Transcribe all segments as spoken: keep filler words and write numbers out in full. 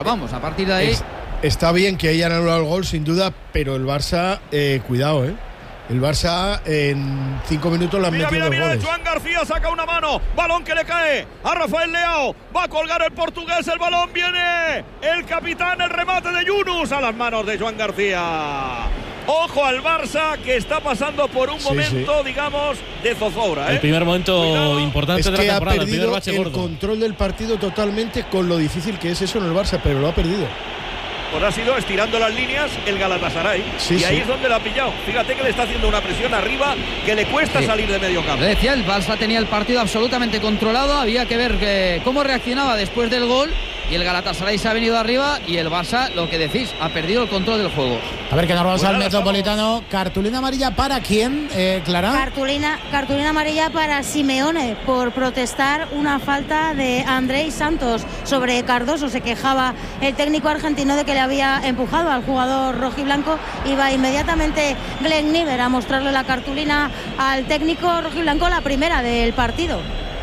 vamos, a partir de ahí... Es, está bien que hayan anulado el gol, sin duda, pero el Barça, eh, cuidado, ¿eh? El Barça en cinco minutos le han mira, metido mira, dos mira, goles. Joan García saca una mano, balón que le cae a Rafael Leao, va a colgar el portugués, el balón viene, el capitán, el remate de Yunus a las manos de Joan García. Ojo al Barça, que está pasando por un sí, momento, sí. digamos, de zozobra, ¿eh? El primer momento Cuidado. importante es de la que temporada, ha el primer perdido bache el gordo. control del partido totalmente, con lo difícil que es eso en el Barça, pero lo ha perdido. Pues ha sido estirando las líneas el Galatasaray. Sí, y ahí sí. es donde lo ha pillado. Fíjate que le está haciendo una presión arriba que le cuesta sí. salir de medio campo. Le decía, el Barça tenía el partido absolutamente controlado. Había que ver que, cómo reaccionaba después del gol. Y el Galatasaray se ha venido arriba. Y el Barça, lo que decís, ha perdido el control del juego. A ver, que nos vamos Pues al nada, Metropolitano. estamos... ¿Cartulina amarilla para quién, eh, Clara? Cartulina, cartulina amarilla para Simeone por protestar una falta de Andrés Santos sobre Cardoso. Se quejaba el técnico argentino de que le había empujado al jugador rojiblanco. Iba inmediatamente Glenn Niver a mostrarle la cartulina al técnico rojiblanco, la primera del partido.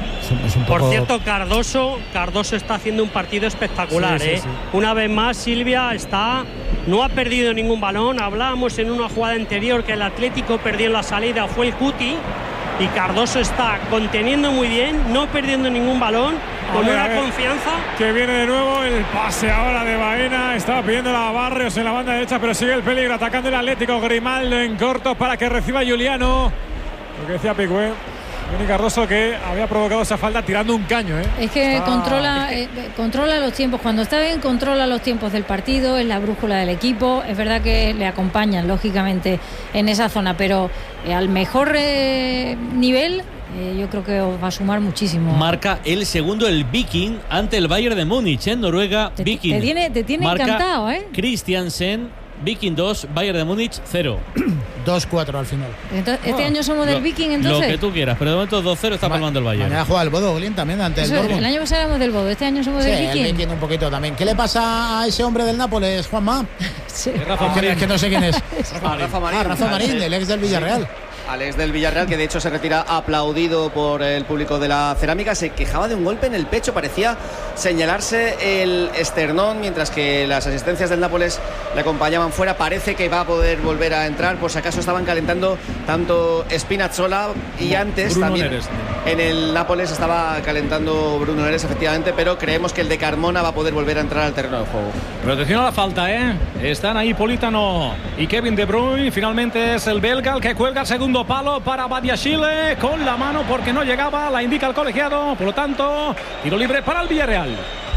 Es un poco... Por cierto, Cardoso Cardoso está haciendo un partido espectacular, sí, sí, ¿eh? Sí. Una vez más, Silvia está no ha perdido ningún balón. Hablábamos en una jugada anterior que el Atlético perdió en la salida, fue el Cuti, y Cardoso está conteniendo muy bien, no perdiendo ningún balón, con ver, una confianza. Que viene de nuevo el pase ahora de Baena. Estaba pidiendo a Barrios en la banda derecha, pero sigue el peligro atacando el Atlético. Grimaldo en corto para que reciba Juliano. Lo que decía Picue. Johnny Cardoso, que había provocado esa falta tirando un caño, ¿eh? Es que Está... controla eh, controla los tiempos. Cuando está bien, controla los tiempos del partido, es la brújula del equipo. Es verdad que le acompañan, lógicamente, en esa zona, pero eh, al mejor eh, nivel, eh, yo creo que os va a sumar muchísimo. Marca el segundo el Viking ante el Bayern de Múnich en Noruega. Te, Viking te tiene, te tiene marca encantado, ¿eh? Christiansen, Viking dos, Bayern de Múnich cero. dos cuatro al final. Entonces, ¿este oh, año somos del lo, Viking entonces? Lo que tú quieras, pero de momento dos cero está Ma palmando el Bayern. Mañana juega el Bodo Glimt también ante Eso, el Dortmund. El año pasado éramos del Bodo, este año somos sí, del Viking. el Viking un poquito también. ¿Qué le pasa a ese hombre del Nápoles, Juanma? Sí. Rafa Marín. Es que no sé quién es. Rafa, Rafa Marín. Ah, Rafa Marín, el ex del Villarreal. Sí. Alex del Villarreal, que de hecho se retira aplaudido por el público de la Cerámica. Se quejaba de un golpe en el pecho, parecía señalarse el esternón, mientras que las asistencias del Nápoles le acompañaban fuera. Parece que va a poder volver a entrar, por si acaso estaban calentando tanto Spinazzola y antes Bruno también Neres. En el Nápoles estaba calentando Bruno Neres, efectivamente, pero creemos que el de Carmona va a poder volver a entrar al terreno de juego. Protección a la falta, ¿eh? Están ahí Politano y Kevin De Bruyne. Finalmente es el belga el que cuelga el segundo palo para Badiashile con la mano porque no llegaba, la indica el colegiado, por lo tanto, tiro libre para el Villarreal.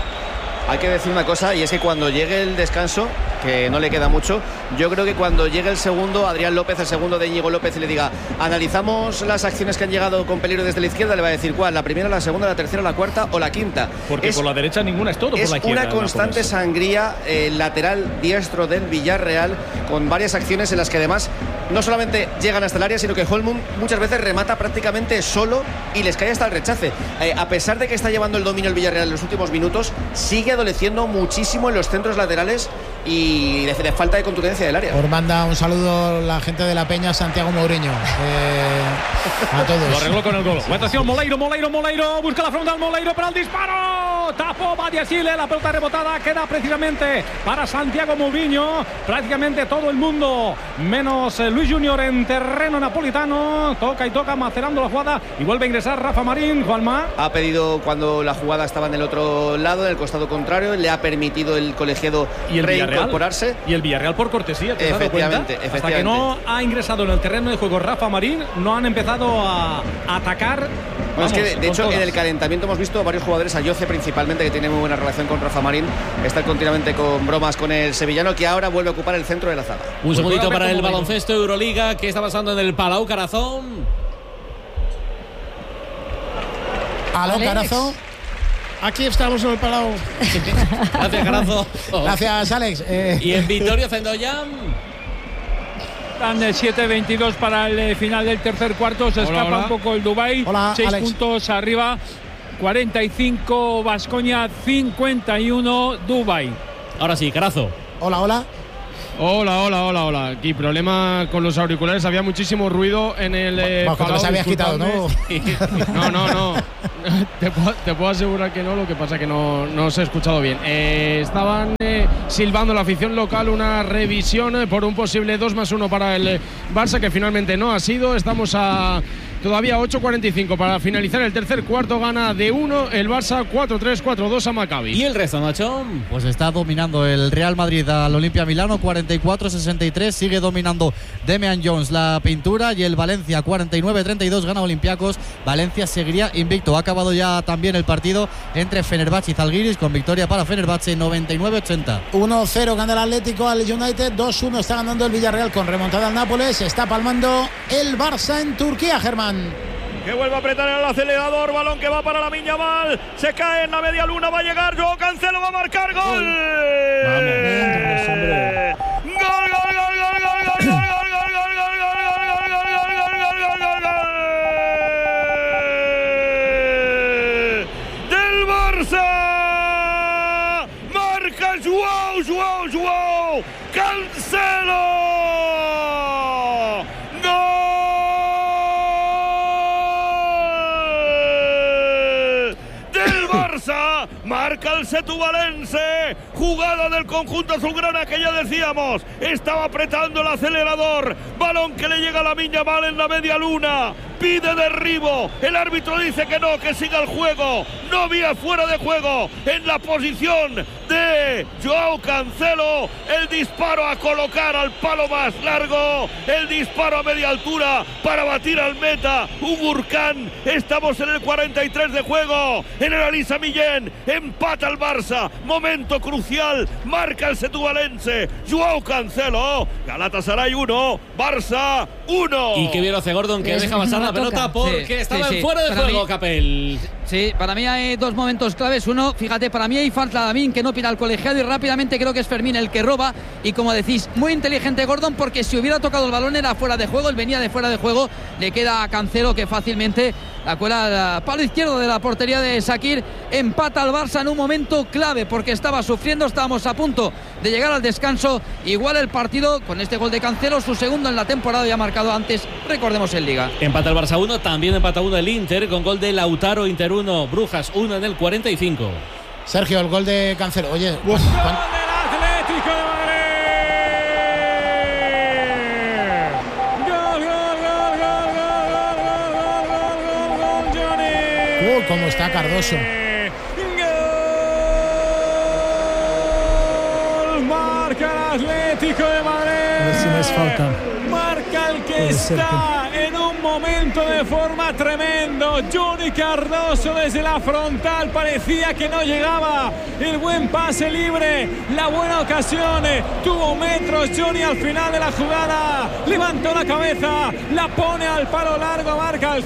Hay que decir una cosa, y es que cuando llegue el descanso, que no le queda mucho, yo creo que cuando llegue el segundo, Adrián López, el segundo de Íñigo López, y le diga, analizamos las acciones que han llegado con peligro desde la izquierda, le va a decir cuál, la primera, la segunda, la tercera, la cuarta o la quinta. Porque es, por la derecha ninguna, es todo por es la izquierda. Es una constante sangría, el eh, lateral diestro del Villarreal, con varias acciones en las que además no solamente llegan hasta el área, sino que Holmund muchas veces remata prácticamente solo y les cae hasta el rechace. Eh, a pesar de que está llevando el dominio el Villarreal en los últimos minutos, sigue adoleciendo muchísimo en los centros laterales y de, de falta de contundencia del área. Os manda un saludo la gente de la Peña, Santiago Mourinho. Eh, a todos. Lo arregló con el gol. Atención, Moleiro, Moleiro, Moleiro. Busca la frontal, Moleiro para el disparo. Tapó Badiashile, la pelota rebotada queda precisamente para Santiago Mourinho. Prácticamente todo el mundo, menos eh, Luis Junior en terreno napolitano. Toca y toca, macerando la jugada y vuelve a ingresar Rafa Marín. Juanma. Ha pedido cuando la jugada estaba en el otro lado, en el costado contrario, le ha permitido el colegiado ¿Y el reincorporarse. Y el Villarreal por cortesía, ¿te has dado efectivamente, cuenta? efectivamente. Hasta que no ha ingresado en el terreno de juego Rafa Marín, no han empezado a atacar. Bueno, Vamos, es que de, de hecho todas. En el calentamiento hemos visto varios jugadores, a Yoce principalmente, que tiene muy buena relación con Rafa Marín, está continuamente con bromas con el sevillano, que ahora vuelve a ocupar el centro de la zaga. Un pues segundito para el baloncesto Euroliga. ¿Qué está pasando en el Palau Carazón? Aló, Carazo. Aquí estamos en el Palau. Gracias, Carazo. Gracias, Alex. Eh. Y en Vitorio Zendoyan. Están de siete veintidós para el final del tercer cuarto. Se hola, escapa hola. un poco el Dubái. seis puntos arriba. cuarenta y cinco Baskonia, cincuenta y uno Dubái. Ahora sí, Carazo. Hola, hola. Hola, hola, hola, hola. Aquí problema con los auriculares. Había muchísimo ruido en el. Eh, Bajo, te los habías quitado, ¿no? No, no, no. te, puedo, te puedo asegurar que no. Lo que pasa es que no, no os he escuchado bien. Eh, estaban eh, silbando la afición local una revisión eh, por un posible dos más uno para el eh, Barça, que finalmente no ha sido. Estamos a. Todavía ocho cuarenta y cinco para finalizar el tercer cuarto. Gana de uno el Barça cuatro tres, cuatro dos a Maccabi. ¿Y el resto, Nacho? Pues está dominando el Real Madrid al Olimpia Milano cuarenta y cuatro sesenta y tres. Sigue dominando Damian Jones la pintura. Y el Valencia cuarenta y nueve treinta y dos gana Olympiacos. Valencia seguiría invicto. Ha acabado ya también el partido entre Fenerbahce y Zalgiris con victoria para Fenerbahce noventa y nueve ochenta. uno cero gana el Atlético al United. dos uno está ganando el Villarreal con remontada al Nápoles. Está palmando el Barça en Turquía, Germán. Que vuelve a apretar el acelerador, balón que va para Lamine Yamal, se cae en la media luna, va a llegar Joao Cancelo, va a marcar gol. Gol, gol, gol, gol, gol, gol, gol, gol, gol, del Barça. Marca Joao, Joao, Joao Cancelo. Marca el setuvalense, jugada del conjunto azulgrana que ya decíamos, estaba apretando el acelerador, balón que le llega a Lamine Yamal en la media luna, pide derribo, el árbitro dice que no, que siga el juego, no había fuera de juego en la posición de Joao Cancelo, el disparo a colocar al palo más largo, el disparo a media altura para batir al meta, un huracán. Estamos en el cuarenta y tres de juego, en el Elisa Millén, empata el Barça, momento crucial, marca el setuvalense, Joao Cancelo, Galatasaray uno, Barça uno. Y qué bien lo hace Gordon, que deja pasar la pelota porque sí, estaba sí, sí. fuera de para juego, mí, Capel. Sí, para mí hay dos momentos claves. Uno, fíjate, para mí hay falta de Lamine, que no pira al colegiado, y rápidamente creo que es Fermín el que roba. Y como decís, muy inteligente Gordon, porque si hubiera tocado el balón era fuera de juego, él venía de fuera de juego, le queda a Cancelo que fácilmente la cuela al palo izquierdo de la portería de Shaqiri. Empata al Barça en un momento clave porque estaba sufriendo, estábamos a punto de llegar al descanso. Igual el partido con este gol de Cancelo, su segundo en la temporada, ya marcado antes, recordemos, en Liga. Empata el Barça uno, también empata uno el Inter con gol de Lautaro. Inter uno, Brujas uno en el cuarenta y cinco. Sergio, el gol de Cancelo. Oye, ¡gol del Atlético de Madrid! ¡Gol, gol, gol, gol, gol, gol, gol, gol, Johnny! ¡Uh, cómo está Cardoso! ¡Gol! Marca el Atlético de Madrid. A ver si no es falta. Marca el que está en un momento de forma tremendo. Johnny Cardoso desde la frontal, parecía que no llegaba. El buen pase libre, la buena ocasión, tuvo metros Johnny al final de la jugada. Levantó la cabeza, la pone al palo largo, marca el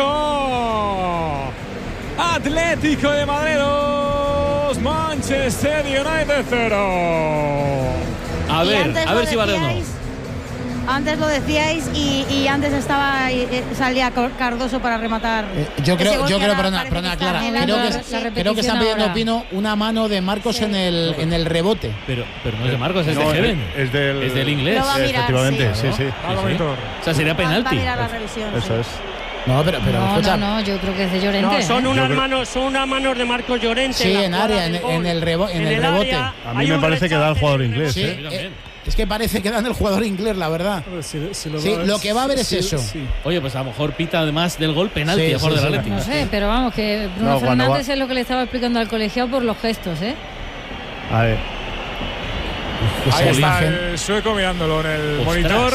cinco. Atlético de Madrid dos, Manchester United cero. A ver, a ver si vale o no. Antes lo decíais y, y antes estaba eh, salía Cardoso para rematar. Eh, yo creo, yo creo, perdona, perdona, Clara, creo que, la, creo que están pidiendo, Pino, una mano de Marcos sí. en el en el rebote. Pero, pero no es de Marcos, es no, de Heaven. Es del, es del inglés. Lo va a mirar, efectivamente, sí, sí. sí, sí. sí. O sea, sería penalti. Va a mirar la revisión. Eso sí. es. No, pero, pero no, escucha. no, no, yo creo que es de Llorente. No, son ¿eh? unas manos, son unas manos de Marcos Llorente. Sí, en, en área, en, en el, rebo, en en el, el rebote. A mí me parece que da el jugador inglés. Sí, ¿eh? eh, es que parece que dan el jugador inglés, la verdad. Si, si lo, sí, va lo que va a haber es sí, eso. Sí. Oye, pues a lo mejor pita además del gol penalti sí, a favor sí, del sí, Atlético. No sé, pero vamos, que Bruno no, Fernández va... es lo que le estaba explicando al colegiado por los gestos, ¿eh? A ver. Uf, ahí está el sueco mirándolo en el Ostras. monitor.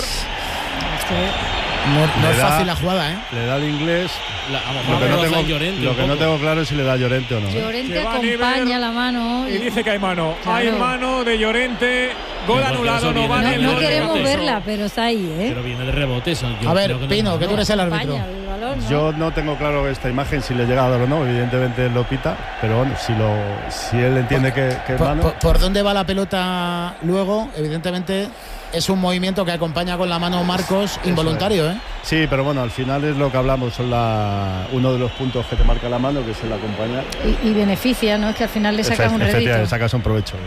No, no es da, fácil la jugada, ¿eh? Le da el inglés. La, a lo, lo que, no tengo, Llorente lo que no tengo claro es si le da Llorente o no. Llorente acompaña la mano. Y dice que hay mano. Claro. Hay mano de Llorente. Gol anulado, no vale. No, no gol queremos verla, pero está ahí, ¿eh? Pero viene de rebote eso. A ver, que Pino, no, que tú eres el árbitro. El balón, ¿no? Yo no tengo claro esta imagen si le llega a dar o no. Evidentemente lo pita, pero bueno, si lo, si él entiende que, que es por, mano. Por, por dónde va la pelota luego, evidentemente. Es un movimiento que acompaña con la mano Marcos involuntario, ¿eh? Sí, pero bueno, al final es lo que hablamos, son la, uno de los puntos que te marca la mano, que es el acompañar. Y, y beneficia, ¿no? Es que al final le sacas un rédito. Le sacas un provecho.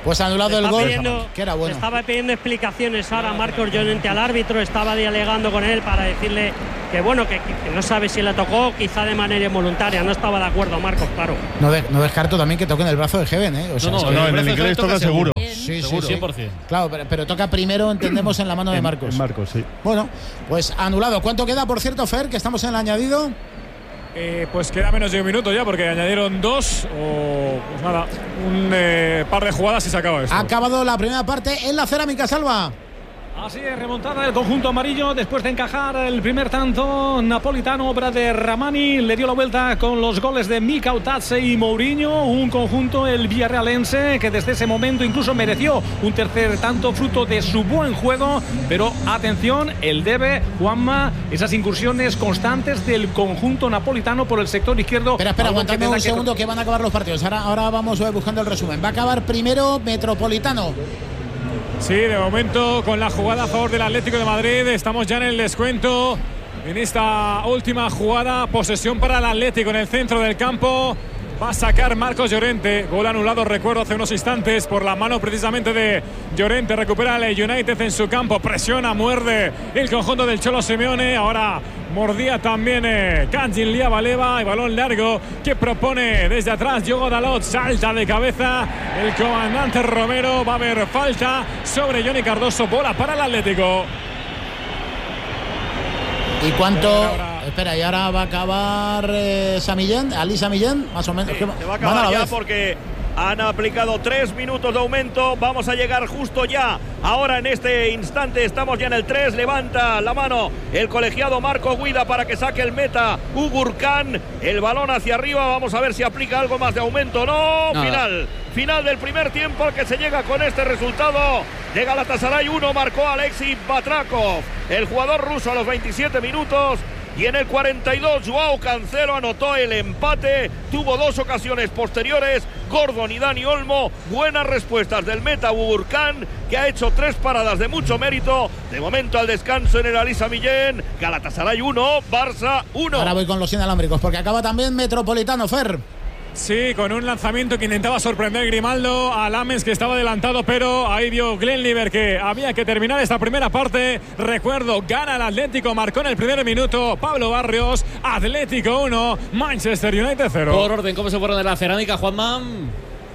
Pues anulado el gol, pidiendo, que era bueno. Estaba pidiendo explicaciones ahora Marcos Llorente al árbitro, estaba dialogando con él para decirle que bueno, que, que no sabe si le tocó, quizá de manera involuntaria. No estaba de acuerdo Marcos, claro. No, de, no descarto también que toque en el brazo de Heaven, ¿eh? O sea, no, no, no, en el inglés toca seguro. Sí, seguro, sí, cien sí. por ciento. Claro, pero, pero toca primero, entendemos, en la mano de En- Marcos. en Marcos, sí. Bueno, pues anulado. ¿Cuánto queda, por cierto, Fer, que estamos en el añadido? Eh, pues queda menos de un minuto ya, porque añadieron dos o pues nada, un eh, par de jugadas y se acaba esto. Ha acabado la primera parte en la cerámica, Salva. Así es, remontada del conjunto amarillo después de encajar el primer tanto napolitano, obra de Ramani. Le dio la vuelta con los goles de Mika Utadze y Mourinho. Un conjunto, el villarrealense, que desde ese momento incluso mereció un tercer tanto fruto de su buen juego. Pero atención, el debe, Juanma, esas incursiones constantes del conjunto napolitano por el sector izquierdo. Espera, espera, Algo que aguantame tendrá un que- segundo que van a acabar los partidos. Ahora, ahora vamos buscando el resumen. Va a acabar primero Metropolitano. Sí, de momento con la jugada a favor del Atlético de Madrid. Estamos ya en el descuento. En esta última jugada, posesión para el Atlético en el centro del campo. Va a sacar Marcos Llorente. Gol anulado, recuerdo, hace unos instantes por la mano precisamente de Llorente. Recupera el United en su campo. Presiona, muerde el conjunto del Cholo Simeone. Ahora mordía también eh, Kanjin Liabaleva. Y balón largo que propone desde atrás Diogo Dalot. Salta de cabeza el comandante Romero. Va a haber falta sobre Johnny Cardoso. Bola para el Atlético. ¿Y cuánto? Espera, y ahora va a acabar eh, Samillén, Ali Samillén, más o menos. Sí, Es que se va a van a acabar la ya vez. porque han aplicado tres minutos de aumento. Vamos a llegar justo ya. Ahora en este instante estamos ya en el tres. Levanta la mano el colegiado Marco Guida para que saque el meta Ugurcan. El balón hacia arriba. Vamos a ver si aplica algo más de aumento. No, Nada. final. Final del primer tiempo al que se llega con este resultado. De Galatasaray uno marcó Alexei Batrakov, el jugador ruso, a los veintisiete minutos. Y en el cuarenta y dos, Joao Cancelo anotó el empate. Tuvo dos ocasiones posteriores, Gordon y Dani Olmo. Buenas respuestas del meta Ugurcan, que ha hecho tres paradas de mucho mérito. De momento al descanso en el Alisa Millén. Galatasaray uno, Barça uno. Ahora voy con los inalámbricos, porque acaba también Metropolitano, Fer. Sí, con un lanzamiento que intentaba sorprender Grimaldo a Lammens, que estaba adelantado, pero ahí vio Glenliver que había que terminar esta primera parte. Recuerdo, gana el Atlético, marcó en el primer minuto Pablo Barrios. Atlético uno, Manchester United cero. Por orden, ¿cómo se fueron de la cerámica, Juanma?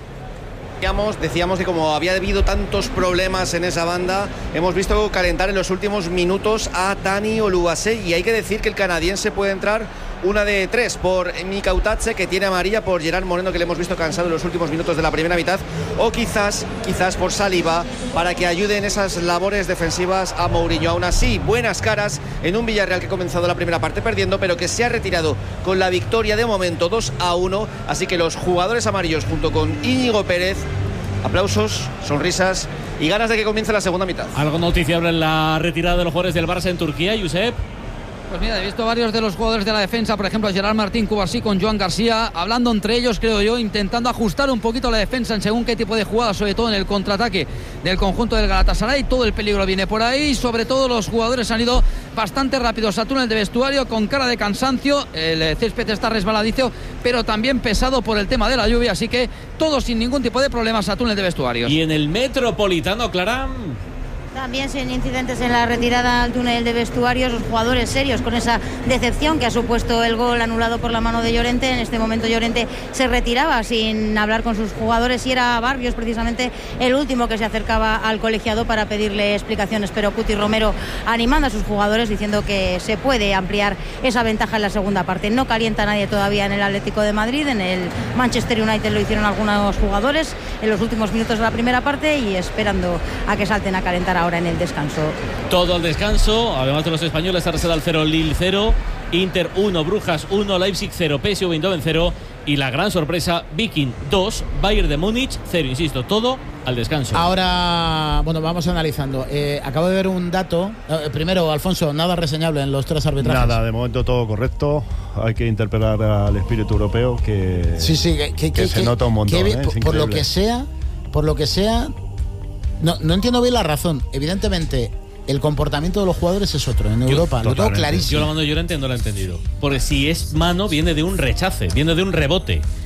Decíamos, decíamos que como había habido tantos problemas en esa banda, hemos visto calentar en los últimos minutos a Dani Oluwase, y hay que decir que el canadiense puede entrar una de tres por Mika Utadze, que tiene amarilla, por Gerard Moreno, que le hemos visto cansado en los últimos minutos de la primera mitad, o quizás, quizás por Saliba, para que ayude en esas labores defensivas a Mourinho. Aún así, buenas caras en un Villarreal que ha comenzado la primera parte perdiendo, pero que se ha retirado con la victoria de momento dos a uno, así que los jugadores amarillos junto con Íñigo Pérez, aplausos, sonrisas y ganas de que comience la segunda mitad. ¿Algo noticiable en la retirada de los jugadores del Barça en Turquía, Josep? Pues mira, he visto varios de los jugadores de la defensa, por ejemplo Gerard Martín Cubarsí con Joan García, hablando entre ellos, creo yo, intentando ajustar un poquito la defensa en según qué tipo de jugadas, sobre todo en el contraataque del conjunto del Galatasaray. Todo el peligro viene por ahí, sobre todo los jugadores han ido bastante rápidos a túnel de vestuario, con cara de cansancio. El césped está resbaladizo, pero también pesado por el tema de la lluvia, así que todos sin ningún tipo de problemas a túnel de vestuarios. Y en el Metropolitano, Clara, También sin incidentes en la retirada al túnel de vestuarios, los jugadores serios con esa decepción que ha supuesto el gol anulado por la mano de Llorente. En este momento Llorente se retiraba sin hablar con sus jugadores y era Barrios precisamente el último que se acercaba al colegiado para pedirle explicaciones, pero Cuti Romero animando a sus jugadores diciendo que se puede ampliar esa ventaja en la segunda parte. No calienta nadie todavía en el Atlético de Madrid, en el Manchester United lo hicieron algunos jugadores en los últimos minutos de la primera parte y esperando a que salten a calentar ahora en el descanso. todo el descanso. Además de los españoles, Arsenal cero, Lille cero, Inter uno, Brujas uno, Leipzig cero, P S V Eindhoven cero y la gran sorpresa, Viking dos, Bayern de Múnich cero. Insisto, todo al descanso. Ahora, bueno, vamos analizando. Eh, acabo de ver un dato. Eh, primero, Alfonso, nada reseñable en los tres arbitrajes. Nada, de momento todo correcto. Hay que interpelar al espíritu europeo que, Sí, sí, que, que- que que- se que- nota un montón. que- ¿eh? Es por, por lo increíble. que sea, por lo que sea, no, no entiendo bien la razón. Evidentemente, el comportamiento de los jugadores es otro en Europa. Lo tengo Yo clarísimo. la mano de Llorente no la he entendido. Porque si es mano, viene de un rechace, viene de un rebote.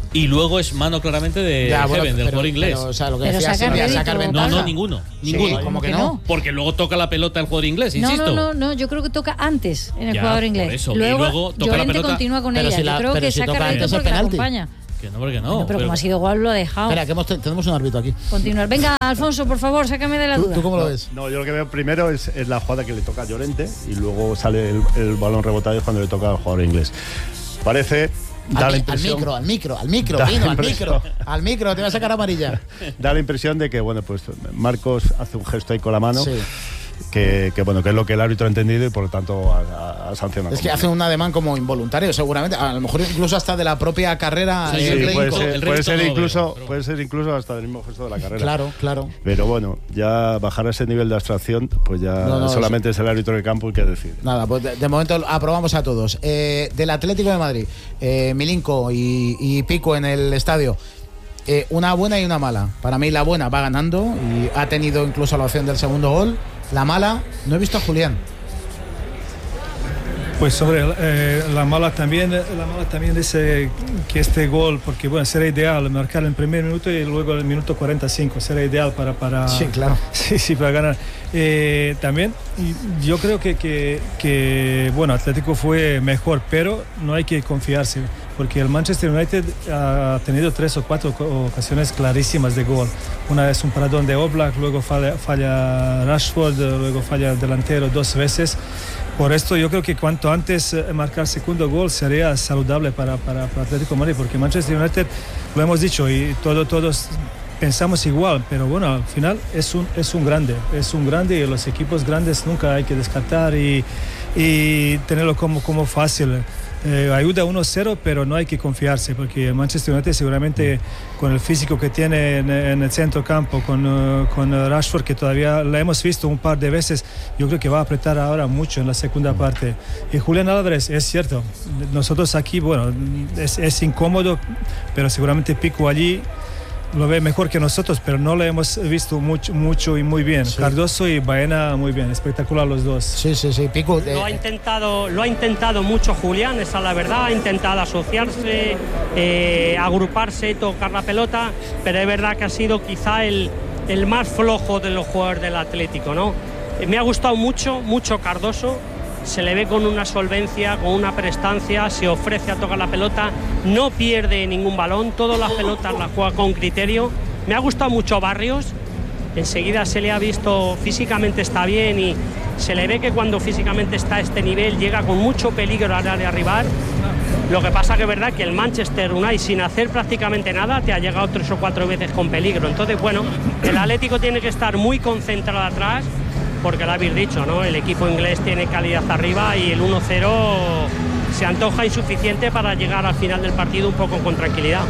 Y luego es mano claramente de Ya, bueno, Heaven, del pero- jugador inglés. pero, o sea, lo que Pero decía saca Silvia, rédito, sacar Pablo. ventaja. No, no, ninguno. Sí, Ninguno. ¿cómo que que no? no? Porque luego toca la pelota el jugador inglés, No, insisto. no, no, no, yo creo que toca antes en el Ya, jugador por inglés. eso. Y Luego, luego toca la Llorente pelota. continúa con Pero ella. si la- yo creo pero que si saca toca rédito antes el porque la penalti. acompaña. Que no, porque no. Bueno, pero, como ha sido igual, lo ha dejado. Espera, que hemos te- tenemos un árbitro aquí. Continuar. Venga, Alfonso, por favor, sácame de la ¿Tú, duda. tú cómo lo ves? No, yo lo que veo primero es, es la jugada que le toca a Llorente y luego sale el, el balón rebotado cuando le toca al jugador inglés. Parece, da Al, la mi- al impresión, micro, al micro, al micro, Da la Pino, al impresión. micro. Al micro, te va a sacar amarilla. da la impresión de que, bueno, pues Marcos hace un gesto ahí con la mano. Sí. Que, que, bueno, que es lo que el árbitro ha entendido y por lo tanto ha, ha sancionado. Es que hace un ademán como involuntario, seguramente. A lo mejor incluso hasta de la propia carrera. Sí, eh, sí, clínico. puede ser, el puede resto ser no lo incluso, veo, puede ser incluso hasta el mismo gesto de la carrera. Claro, claro. Pero bueno, ya bajar a ese nivel de abstracción, pues ya No, no, solamente es el árbitro del campo el que decide. Nada, pues de, de momento aprobamos a todos. Eh, del Atlético de Madrid, eh, Milinko y, y Pico en el estadio. Eh, una buena y una mala. Para mí la buena va ganando y ha tenido incluso la opción del segundo gol. La mala, no he visto a Julián. Pues sobre eh, la mala también, la mala también dice que este gol, porque bueno, será ideal marcar en el primer minuto y luego el minuto cuarenta y cinco, será ideal para... para Sí, claro. Sí, sí, para ganar. Eh, también y yo creo que, que, que, bueno, Atlético fue mejor, pero no hay que confiarse, porque el Manchester United ha tenido tres o cuatro ocasiones clarísimas de gol. Una es un paradón de Oblak, luego falla, falla Rashford, luego falla el delantero dos veces. Por esto yo creo que cuanto antes marcar segundo gol sería saludable para, para, para Atlético de Madrid, porque Manchester United, lo hemos dicho y todo, todos pensamos igual, pero bueno, al final es un, es un grande, es un grande y los equipos grandes nunca hay que descartar y, y tenerlo como, como fácil. Eh, ayuda uno cero, pero no hay que confiarse, porque Manchester United seguramente con el físico que tiene en, en el centro campo, con, uh, con Rashford, que todavía la hemos visto un par de veces, yo creo que va a apretar ahora mucho en la segunda parte. Y Julián Álvarez, es cierto, nosotros aquí, bueno, es, es incómodo, pero seguramente Pico allí lo ve mejor que nosotros, pero no lo hemos visto mucho, mucho y muy bien. Sí. Cardoso y Baena muy bien, espectacular los dos. Sí, sí, sí, Pico. Lo ha intentado, lo ha intentado mucho Julián, esa es la verdad, ha intentado asociarse, eh, agruparse, tocar la pelota, pero es verdad que ha sido quizá el, el más flojo de los jugadores del Atlético, ¿no? Eh, me ha gustado mucho, mucho Cardoso. Se le ve con una solvencia, con una prestancia, se ofrece a tocar la pelota, no pierde ningún balón, todas las pelotas las juega con criterio. Me ha gustado mucho Barrios, enseguida se le ha visto, físicamente está bien y se le ve que cuando físicamente está a este nivel llega con mucho peligro al área rival. Lo que pasa que es verdad que el Manchester United, sin hacer prácticamente nada, te ha llegado tres o cuatro veces con peligro. Entonces, bueno, el Atlético tiene que estar muy concentrado atrás, porque lo habéis dicho, ¿no? El equipo inglés tiene calidad arriba y el uno cero se antoja insuficiente para llegar al final del partido un poco con tranquilidad.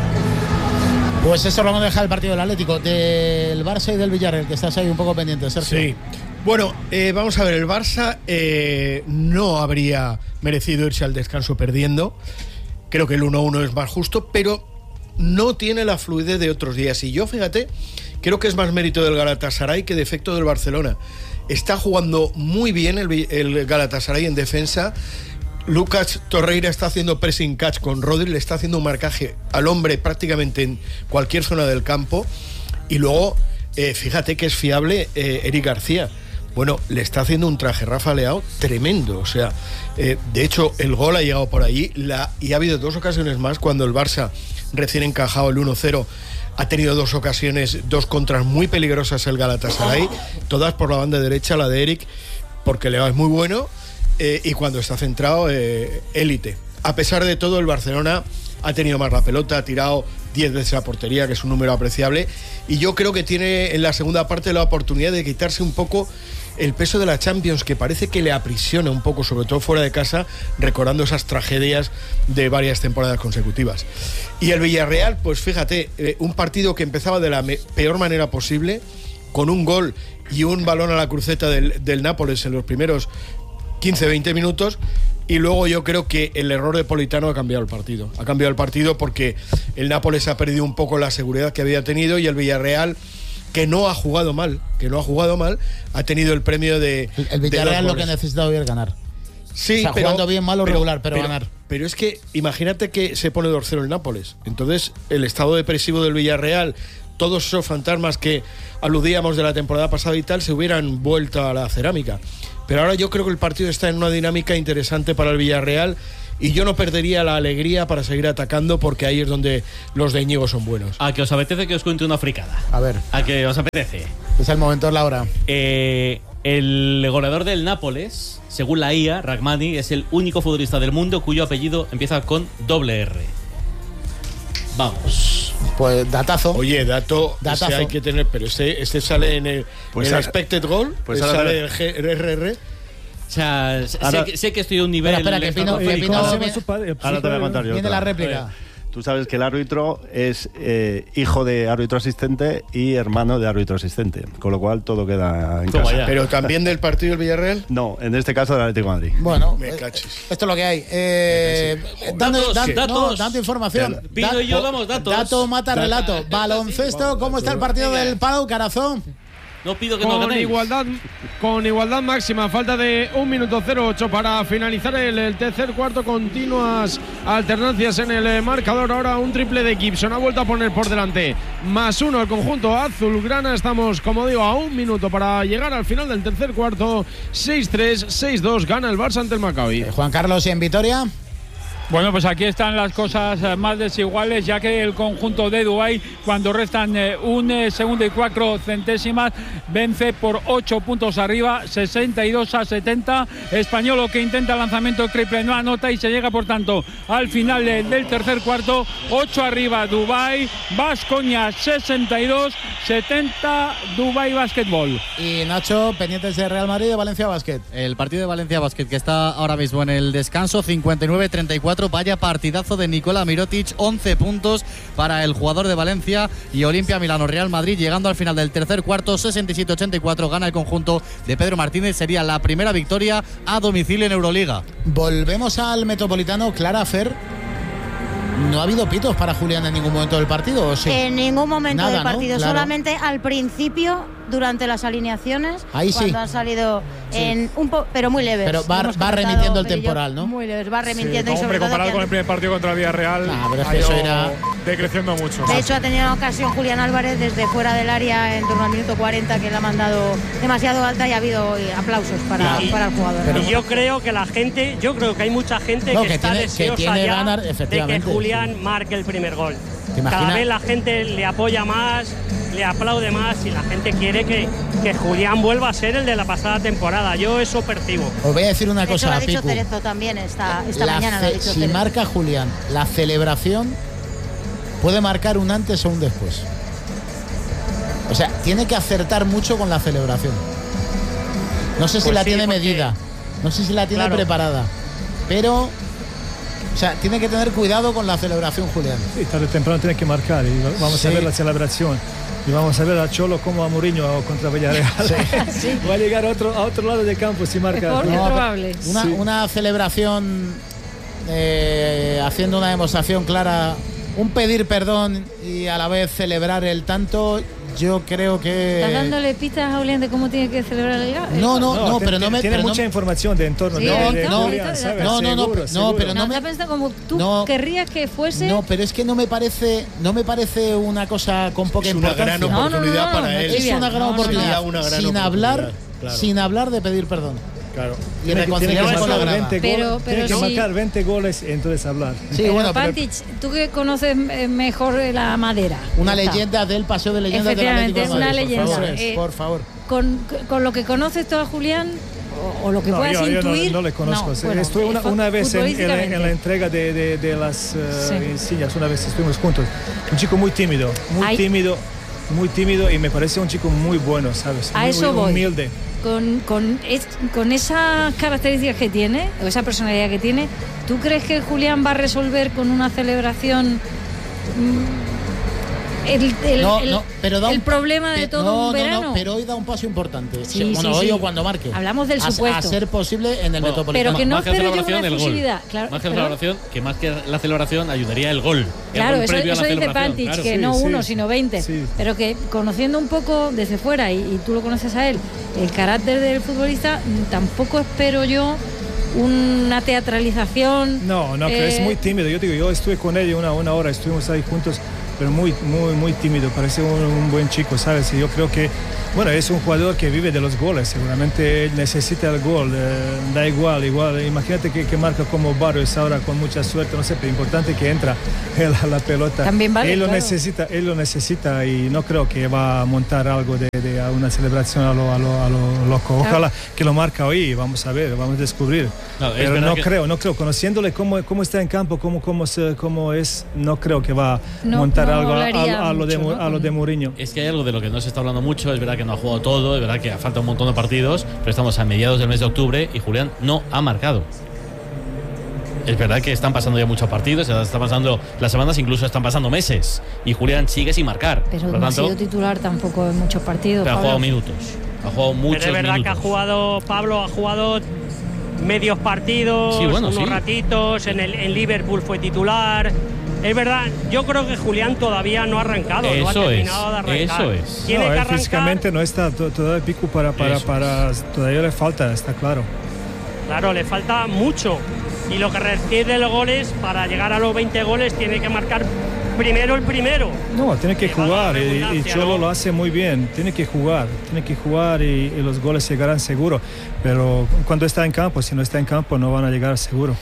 Pues eso lo vamos a dejar el partido del Atlético, del Barça y del Villarreal, que estás ahí un poco pendiente, Sergio. Sí. Bueno, eh, vamos a ver, el Barça eh, no habría merecido irse al descanso perdiendo. Creo que el uno uno es más justo, pero no tiene la fluidez de otros días. Y yo, fíjate, creo que es más mérito del Galatasaray que defecto del Barcelona. Está jugando muy bien el, el Galatasaray en defensa. Lucas Torreira está haciendo pressing catch con Rodri, le está haciendo un marcaje al hombre prácticamente en cualquier zona del campo. Y luego, eh, fíjate que es fiable eh, Eric García. Bueno, le está haciendo un traje Rafa Leao tremendo. O sea, eh, de hecho, el gol ha llegado por allí la, y ha habido dos ocasiones más cuando el Barça, recién encajado el uno cero, ha tenido dos ocasiones, dos contras muy peligrosas el Galatasaray, todas por la banda derecha, la de Eric, porque Leao es muy bueno eh, y cuando está centrado, élite. Eh, a pesar de todo, el Barcelona ha tenido más la pelota, ha tirado diez veces a portería, que es un número apreciable, y yo creo que tiene en la segunda parte la oportunidad de quitarse un poco el peso de la Champions, que parece que le aprisiona un poco, sobre todo fuera de casa, recordando esas tragedias de varias temporadas consecutivas. Y el Villarreal, pues fíjate, eh, un partido que empezaba de la me- peor manera posible, con un gol y un balón a la cruceta del, del Nápoles en los primeros quince veinte minutos, y luego yo creo que el error de Politano ha cambiado el partido. Ha cambiado el partido porque el Nápoles ha perdido un poco la seguridad que había tenido, y el Villarreal, que no ha jugado mal, que no ha jugado mal, ha tenido el premio de... El, el Villarreal lo que ha necesitado hoy es ganar. Sí, o sea, pero, jugando bien, mal o pero, regular, pero, pero ganar. pero es que imagínate que se pone dos cero el Nápoles. Entonces, el estado depresivo del Villarreal, todos esos fantasmas que aludíamos de la temporada pasada y tal, se hubieran vuelto a la cerámica. Pero ahora yo creo que el partido está en una dinámica interesante para el Villarreal y yo no perdería la alegría para seguir atacando, porque ahí es donde los de Íñigo son buenos. ¿A que os apetece que os cuente una fricada? A ver. ¿A que os apetece? Es el momento, es la hora. Eh, el goleador del Nápoles, según la I A, Rachmani, es el único futbolista del mundo cuyo apellido empieza con doble R. Vamos. Pues datazo. Oye, dato, Datazo. ese hay que tener, pero este, este sale en el, Pues el ahora- expected goal, pues pues ahora- sale el G R R. O sea, sé, Ahora- que, sé que estoy a un nivel... Espera, espera, que Pino- que Pino- Ahora, viene- ahora te voy a contar yo Viene otra. la réplica. Tú sabes que el árbitro es eh, hijo de árbitro asistente y hermano de árbitro asistente, con lo cual todo queda en Toma casa. ya. Pero también del partido del Villarreal. No, en este caso del Atlético de Madrid. Bueno, Me eh, cachis. esto es lo que hay. Eh, dando, Datos, dan- datos. no, dando información. Pino y yo damos datos. Dato mata relato. Baloncesto, ¿cómo está el partido del Palau Carazón? No pido que no Con ganéis. igualdad, con igualdad máxima, falta de un minuto cero ocho para finalizar el, el tercer cuarto. Continuas alternancias en el eh, marcador. Ahora un triple de Gibson, ha vuelto a poner por delante más uno el conjunto azulgrana. Estamos, como digo, a un minuto para llegar al final del tercer cuarto. seis tres, seis dos, gana el Barça ante el Maccabi. Eh, Juan Carlos, ¿y en Vitoria? Bueno, pues aquí están las cosas eh, más desiguales, ya que el conjunto de Dubái, cuando restan eh, un eh, segundo y cuatro centésimas, vence por ocho puntos arriba, sesenta y dos a setenta. Españolo, que intenta el lanzamiento triple, no anota y se llega, por tanto, al final eh, del tercer cuarto. ocho arriba Dubái, Baskonia sesenta y dos, setenta Dubái Basketball. Y Nacho, pendientes de Real Madrid y de Valencia Basket. El partido de Valencia Basket, que está ahora mismo en el descanso, cincuenta y nueve treinta y cuatro. Vaya partidazo de Nikola Mirotic, once puntos para el jugador de Valencia. Y Olimpia Milano Real Madrid, llegando al final del tercer cuarto, sesenta y siete ochenta y cuatro, gana el conjunto de Pedro Martínez. Sería la primera victoria a domicilio en Euroliga. Volvemos al Metropolitano. Clara, Fer, ¿no ha habido pitos para Julián en ningún momento del partido? ¿O sí? En ningún momento Nada, del ¿no? partido, Claro. solamente al principio, durante las alineaciones, Ahí sí. cuando han salido en un po pero muy leves. Pero va- Hemos va comentado, remitiendo el Fer y yo, temporal, ¿no? Muy leves, va remitiendo Sí, y sobre hombre, todo comparado que con han- el primer partido contra Villarreal, Ah, pero es ha que eso ido era- decreciendo mucho. De hecho, ha tenido una ocasión Julián Álvarez desde fuera del área en torno al minuto cuarenta, que le ha mandado demasiado alta, y ha habido eh, aplausos para, Y- para el jugador. pero- Y yo creo que la gente, yo creo que hay mucha gente No, que, que está tiene- que deseosa tiene ya ganas, de que efectivamente, Julián marque el primer gol. ¿Te imaginas? Cada vez la gente le apoya más, le aplaude más y la gente quiere que, que Julián vuelva a ser el de la pasada temporada. Yo eso percibo. Os voy a decir una De hecho, cosa, lo ha dicho Picu. Cerezo también esta, esta La mañana. Lo ha ce- dicho si Cerezo. marca Julián, la celebración puede marcar un antes o un después. O sea, tiene que acertar mucho con la celebración. No sé si Pues la sí, tiene porque- medida, no sé si la tiene Claro. preparada, pero, o sea, tiene que tener cuidado con la celebración, Julián. Sí, tarde o temprano tiene que marcar y va- vamos Sí. a ver la celebración. Y vamos a ver a Cholo como a Mourinho contra Villarreal. Va a llegar a otro, a otro lado del campo si marca. Mejor que No, probable. Una, Sí. una celebración eh, haciendo una demostración clara, un pedir perdón y a la vez celebrar el tanto, yo creo que... ¿Estás dándole pistas a Julián de cómo tiene que celebrar el gol? No, no, no, te- pero no te- me... Tiene pero no- mucha información de entorno Sí, de, no, de no, Julián, no, ¿sabes? no, no, no, Seguro, no, seguro. pero No, no está me- pensando como tú no. querrías que fuese. No, pero es que no me parece, no me parece una cosa con poca Es una importancia. gran oportunidad No, no, no, para no, él. Es una gran No, no, no. oportunidad. Sería una gran sin hablar, oportunidad, claro. sin hablar de pedir perdón. Claro. Y Tiene que, tiene que reconciliarse con la marcar grada. veinte Pero- goles, pero tiene que sí. marcar veinte goles y entonces hablar. Sí, Pero bueno, pero Pantic, tú que conoces eh, mejor la madera. una Ya está. leyenda del paseo de leyendas del Atlético de Efectivamente, Madrid. una por leyenda. favor, Eh, por favor. Con, con lo que conoces tú a Julián, o, o lo que No, puedas yo, yo no, intuir. no le conozco. Sí, bueno, Estuve una, eh, una vez en, en la, futbolísticamente. en la entrega de, de- de las eh, Sí. insignias, una vez estuvimos juntos. Un chico muy tímido, muy Ay. tímido, muy tímido y me parece un chico muy bueno, ¿sabes? A muy, eso muy voy. humilde. Con, con, es- con esas características que tiene, o esa personalidad que tiene, ¿tú crees que Julián va a resolver con una celebración mm, el, el- No, el- no, pero da el un- problema de pe- todo no, un no, verano? No, pero hoy da un paso importante. Sí, bueno, sí, hoy sí. o cuando marque. Hablamos del A- supuesto. A, ser posible en el Bueno, Metropolitano. Pero que no Más que espero yo una celebración, el gol. exclusividad. Claro, Más que pero- celebración, que más que la celebración ayudaría el gol. El Claro, gol eso, previo a eso la dice celebración, Pantic, claro. que Sí, no sí. uno, sino veinte. Sí. Pero que conociendo un poco desde fuera, y, y tú lo conoces a él, el carácter del futbolista, mm, tampoco espero yo una teatralización. No, no, que eh, es muy tímido. Yo digo, yo estuve con él una, una hora, estuvimos ahí juntos, pero muy, muy, muy tímido. Parece un, un buen chico, ¿sabes? Y yo creo que, bueno, es un jugador que vive de los goles. Seguramente él necesita el gol. Eh, da igual, igual. Imagínate que, que marca como Barrios ahora con mucha suerte, no sé, pero importante que entra la, la pelota. También vale, él lo claro. necesita, él lo necesita y no creo que va a montar algo de, de una celebración a lo, a lo, a lo loco. Ojalá Claro. que lo marca hoy. Vamos a ver, vamos a descubrir. No, es pero verdad no que- creo, no creo. Conociéndole cómo, cómo está en campo, cómo, cómo, se, cómo es, no creo que va a No- montar no algo a, hablaría a- a lo de, mucho, Mu- ¿no? a lo de Mourinho. Es que hay algo de lo que no se está hablando mucho, es verdad que no ha jugado todo, es verdad que falta un montón de partidos, pero estamos a mediados del mes de octubre y Julián no ha marcado. Es verdad que están pasando ya muchos partidos, ya están pasando las semanas, incluso están pasando meses, y Julián sigue sin marcar. Pero Por lo no ha tanto, sido titular tampoco en muchos partidos. pero ha Pablo. jugado minutos, ha jugado muchos Pero es verdad minutos. que ha jugado, Pablo, ha jugado medios partidos, Sí, bueno, unos sí. ratitos, en, el, en Liverpool fue titular. Es verdad, yo creo que Julián todavía no ha arrancado, no ha Eso terminado es, de arrancar. eso es. Tiene No, que él arrancar. físicamente no está to- todavía pico para, para, Eso para todavía le falta, está claro. Claro, le falta mucho. Y lo que requiere los goles, para llegar a los veinte goles, tiene que marcar primero el primero. No, tiene que Que valga la jugar y, y redundancia, Cholo ¿no? lo hace muy bien. Tiene que jugar, tiene que jugar y, y los goles llegarán seguro. Pero cuando está en campo, si no está en campo, no van a llegar seguro.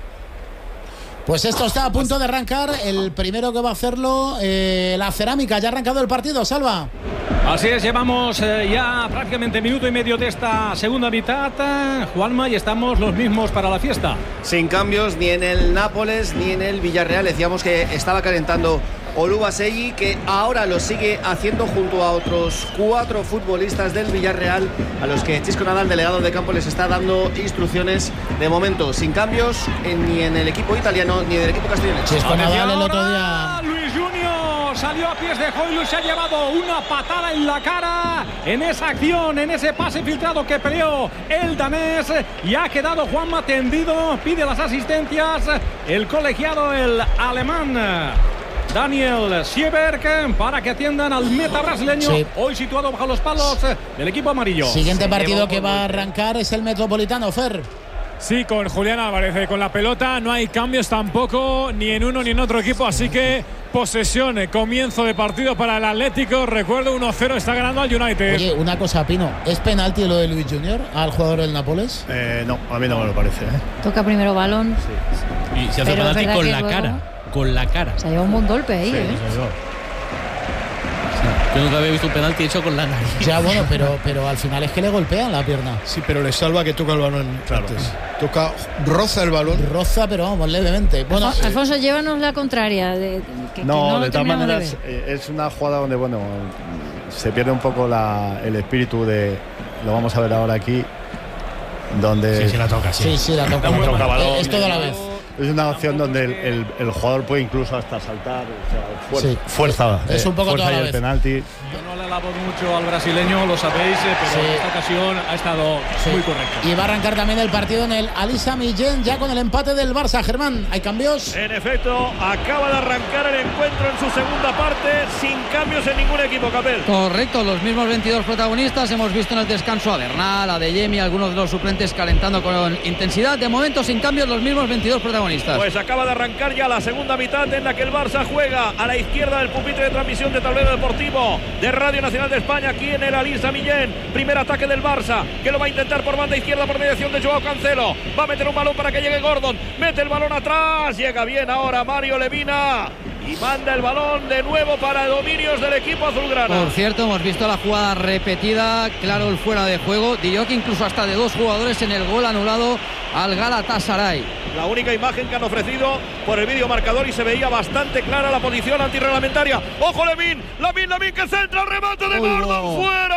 Pues esto está a punto de arrancar. El primero que va a hacerlo, eh, la Cerámica. Ya ha arrancado el partido, Salva. Así es, llevamos eh, ya prácticamente minuto y medio de esta segunda mitad, eh, Juanma, y estamos los mismos para la fiesta. Sin cambios ni en el Nápoles ni en el Villarreal. Decíamos que estaba calentando Oluwaseyi, que ahora lo sigue haciendo junto a otros cuatro futbolistas del Villarreal, a los que Chisco Nadal, delegado de campo, les está dando instrucciones. De momento, sin cambios en- ni en el equipo italiano ni en el equipo castellano. Chisco Nadal el otro Ahora, día. Luis Junior salió a pies de Hoylund, se ha llevado una patada en la cara en esa acción, en ese pase filtrado que peleó el danés, y ha quedado Juanma tendido, pide las asistencias el colegiado, el alemán Daniel Sieberg, para que atiendan al meta brasileño, Sí. hoy situado bajo los palos del equipo amarillo. Siguiente Se partido llevó que por va a golpe. arrancar es el Metropolitano, Fer. Sí, con Julián Álvarez eh, con la pelota, no hay cambios tampoco, ni en uno ni en otro equipo, así que posesión, eh, comienzo de partido para el Atlético. Recuerdo, uno cero está ganando al United. Oye, una cosa, Pino. ¿Es penalti lo de Luis Junior al jugador del Nápoles? Eh, no, a mí no me lo parece. ¿eh? Toca primero balón. Y se hace Pero es penalti verdad con que la luego- cara, con la cara. Se ha llevado un buen golpe ahí, Sí, ¿eh? eso es. Yo nunca había visto un penalti hecho con la nariz. Ya, bueno, pero, pero al final es que le golpean la pierna. Sí, pero le salva que toca el balón antes. Toca, roza el balón. Roza, pero vamos, levemente. Bueno, Alfon- Alfonso, llévanos la contraria. De, que, que No, no lo de todas terminamos de maneras, ver. eh, es una jugada donde, bueno, se pierde un poco la- el espíritu de. Lo vamos a ver ahora aquí. Donde. Sí, sí la toca, sí. sí, sí, la toca. Toca, toca balón. Es todo a la vez. Es una opción donde el, el- el jugador puede incluso hasta saltar. O sea, fuer- Sí. fuerza. Es un poco fuerza toda y la el vez. penalti. Yo no le alabo mucho al brasileño, lo sabéis, eh, pero Sí. en esta ocasión ha estado Sí. muy correcto. Y va a arrancar también el partido en el Alisa Millén, ya con el empate del Barça. Germán, ¿hay cambios? En efecto, acaba de arrancar el encuentro en su segunda parte, sin cambios en ningún equipo, Capel. Correcto, los mismos veintidós protagonistas. Hemos visto en el descanso a Bernal, a De Jemi, algunos de los suplentes calentando con intensidad. De momento, sin cambios, los mismos veintidós protagonistas. Pues acaba de arrancar ya la segunda mitad en la que el Barça juega a la izquierda del pupitre de transmisión de Tablero Deportivo de Radio Nacional de España, aquí en el Alisa Millén. Primer ataque del Barça, que lo va a intentar por banda izquierda por mediación de Joao Cancelo. Va a meter un balón para que llegue Gordon. Mete el balón atrás. Llega bien ahora Mario Lemina. Y manda el balón de nuevo para dominios del equipo azulgrana. Por cierto, hemos visto la jugada repetida, claro, el fuera de juego. Dijo que incluso hasta de dos jugadores en el gol anulado al Galatasaray. La única imagen que han ofrecido por el vídeo marcador, y se veía bastante clara la posición antirreglamentaria. ¡Ojo, Lemín! ¡Lemín, Lemín, que centra el remate de Gordon!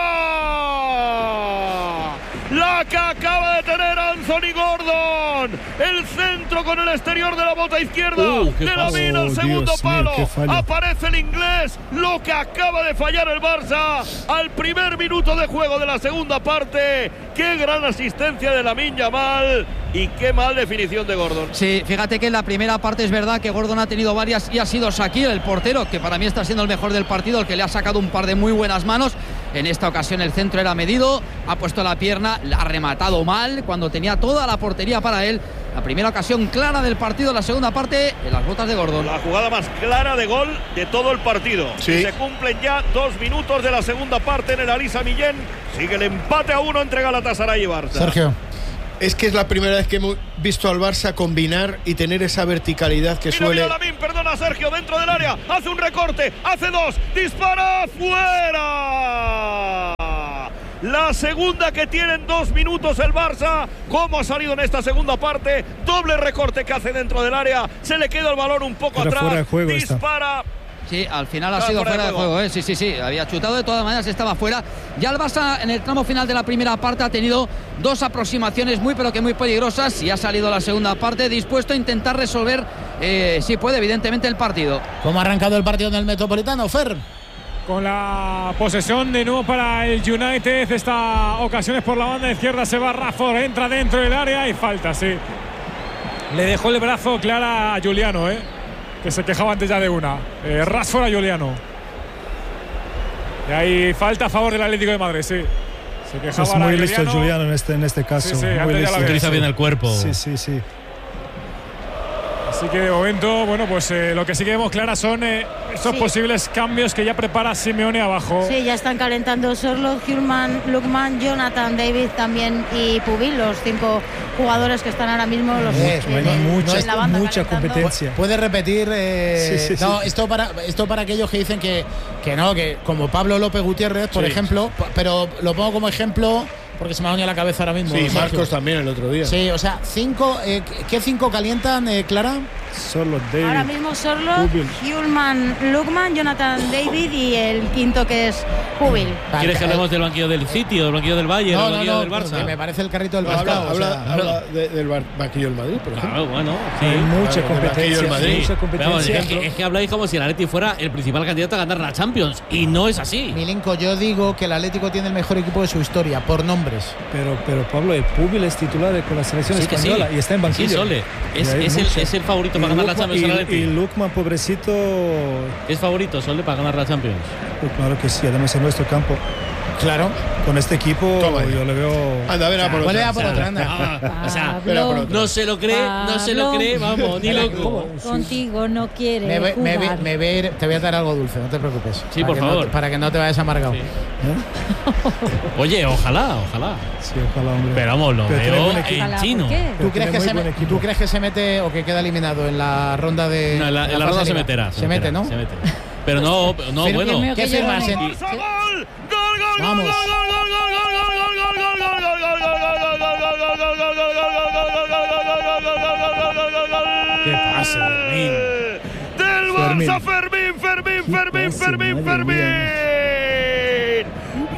¡Fuera! La que acaba de tener Anthony Gordon. El centro con el exterior de la bota izquierda Uh, qué de palo. Lemín al Oh, segundo Dios mío, palo. qué fallo. Aparece el inglés. Lo que acaba de fallar el Barça al primer minuto de juego de la segunda parte. ¡Qué gran asistencia de Lamine Yamal! Y qué mal definición de Gordon. Sí, fíjate que en la primera parte es verdad que Gordon ha tenido varias y ha sido Shaqiri, el portero, que para mí está siendo el mejor del partido, el que le ha sacado un par de muy buenas manos. En esta ocasión el centro era medido, ha puesto la pierna, la ha rematado mal cuando tenía toda la portería para él. La primera ocasión clara del partido, la segunda parte en las botas de Gordon. La jugada más clara de gol de todo el partido. Sí. Se cumplen ya dos minutos de la segunda parte en el Alisa Millén. Sigue el empate a uno entre Galatasaray y Barça. Sergio. Es que es la primera vez que hemos visto al Barça combinar y tener esa verticalidad que Mira, suele. mira, Lamin, perdona, Sergio, dentro del área, hace un recorte, hace dos, dispara, fuera. La segunda que tiene en dos minutos el Barça. ¿Cómo ha salido en esta segunda parte? Doble recorte que hace dentro del área. Se le queda el balón un poco Pero atrás. fuera de juego Dispara. está. Sí, al final ha Claro, sido fuera fuera de de juego. juego, ¿eh? Sí, sí, sí, había chutado, de todas maneras estaba fuera. Ya el Barça en el tramo final de la primera parte ha tenido dos aproximaciones muy pero que muy peligrosas y ha salido la segunda parte dispuesto a intentar resolver, eh, si puede, evidentemente, el partido. ¿Cómo ha arrancado el partido en el Metropolitano, Fer? Con la posesión de nuevo para el United. Esta ocasión es por la banda izquierda. Se va Rafford, entra dentro del área y falta, sí. Le dejó el brazo clara a Juliano, ¿eh? Que se quejaba antes ya de una. Eh, Rashford a Juliano. Y ahí falta a favor del Atlético de Madrid, sí. Se quejaba Es ahora muy listo Juliano. Juliano en este, en este caso. Sí, sí, muy antes ya lo listo. había Utiliza bien el cuerpo. Sí, sí, sí. Así que de momento, bueno, pues eh, lo que sí que vemos claras son eh, esos Sí. posibles cambios que ya prepara Simeone abajo. Sí, ya están calentando Sorloth, Hjulman, Lukman, Jonathan, David también y Pubil, los cinco jugadores que están ahora mismo los, Eh, en, hay el- mucha- en la banda mucha calentando. competencia. ¿Puede repetir? eh, Sí, sí, no, sí. esto para esto para aquellos que dicen que, que no, que como Pablo López Gutiérrez, por Sí. ejemplo, p- pero lo pongo como ejemplo porque se me ha venido a la cabeza ahora mismo. Sí, Sergio. Marcos también el otro día. Sí, o sea, cinco, eh, ¿qué cinco calientan, eh, Clara? Solo David. Ahora mismo Sorloth, Pubil. Hjulman, Lukman, Jonathan, David y el quinto que es Pubil. ¿Quieres que hablemos del banquillo del City o del banquillo del Bayern o No, del no, banquillo no, del Barça? que me parece el carrito del No, habla pescado. o habla- sea, habla de- del bar- banquillo del Madrid, por ejemplo. Claro, bueno, sí. Hay mucha Claro, del banquillo competencia. del Madrid. Mucha Vamos, competencia. es, que, es que habláis como si el Atleti fuera el principal candidato a ganar la Champions y no es así. Milinko, yo digo que el Atlético tiene el mejor equipo de su historia, por nombres. Pero, pero Pablo, el Pubil es titular con la selección Sí que sí. española y está en banquillo. Sí, Sole. Es, Y hay es el, mucho. es el favorito para Y ganar la Lukman- Champions el y- Atleti. Y Lukman, pobrecito, Es favorito, Sole, para ganar la Champions. pues claro que sí, además en nuestro campo. Claro. Con este equipo Toma ya. yo le veo. Anda, ven a por Vuelve otra. a por otra, anda. Ah, o sea, Ven a por otra. no se lo cree, no se lo Pablo. cree, vamos, ni loco. Contigo no quiere Me, ve- me, ve- jugar. me ve ir- te voy a dar algo dulce, no te preocupes. Sí, Para por que no favor. te- para que no te vayas amargado. Sí. ¿Eh? Oye, ojalá, ojalá. Sí, ojalá, hombre. Pero vamos, lo Pero tiene veo buen equipo. en Ojalá, chino. ¿por qué? ¿Tú Pero crees, tiene que muy se buen me- equipo. ¿Tú crees que se mete o que queda eliminado en la ronda de. No, en la, en la fase ronda se liga? meterá. Se mete, ¿no? Se mete. Pero no, no, Pero bueno. Dios mío, ¿Qué que firmas? llorone. en- Barça, gol, gol, gol, Vamos. gol, gol, gol, gol, gol, gol, gol, gol, gol, gol, gol, gol, gol, Qué pase, Fermín. Del Fermín. Barça, Fermín, Fermín, Fermín, pase, Fermín, madre Fermín.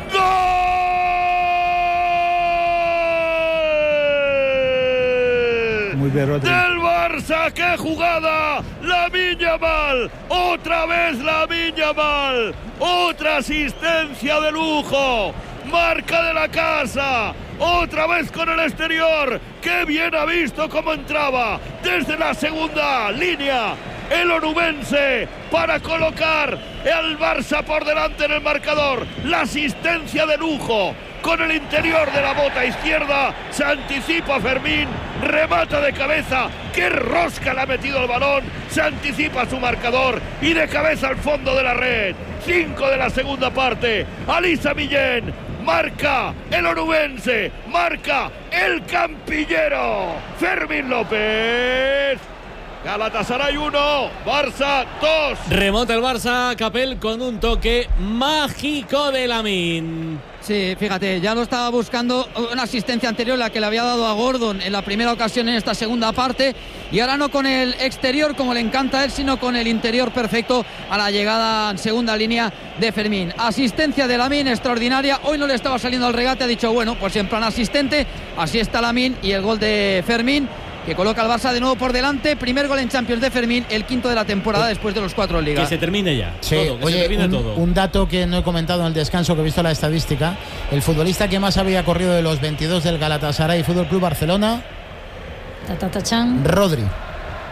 ¡Gol! Muy bien, Rodri. Del Barça, qué jugada, Lamine Yamal, otra vez Lamine Yamal, otra asistencia de lujo, marca de la casa, otra vez con el exterior, qué bien ha visto cómo entraba desde la segunda línea el onubense para colocar al Barça por delante en el marcador, la asistencia de lujo. Con el interior de la bota izquierda se anticipa Fermín, remata de cabeza, qué rosca le ha metido el balón, se anticipa su marcador y de cabeza al fondo de la red. Cinco de la segunda parte, Alisa Millén, marca el onubense, marca el campillero, Fermín López. Galatasaray uno, Barça dos. Remonta el Barça, Capel con un toque mágico de Lamine. Sí, fíjate, ya lo estaba buscando, una asistencia anterior, la que le había dado a Gordon en la primera ocasión en esta segunda parte, y ahora no con el exterior como le encanta a él, sino con el interior perfecto a la llegada en segunda línea de Fermín. Asistencia de Lamine extraordinaria, hoy no le estaba saliendo al regate, ha dicho, bueno, pues en plan asistente, así está Lamine, y el gol de Fermín, que coloca al Barça de nuevo por delante. Primer gol en Champions de Fermín, el quinto de la temporada después de los cuatro en Liga. Que se termine ya. Sí, todo, que oye, se termine un, todo. un dato que no he comentado en el descanso, que he visto la estadística. El futbolista que más había corrido de los veintidós del Galatasaray Fútbol Club Barcelona, Ta, ta, ta, chan. Rodri.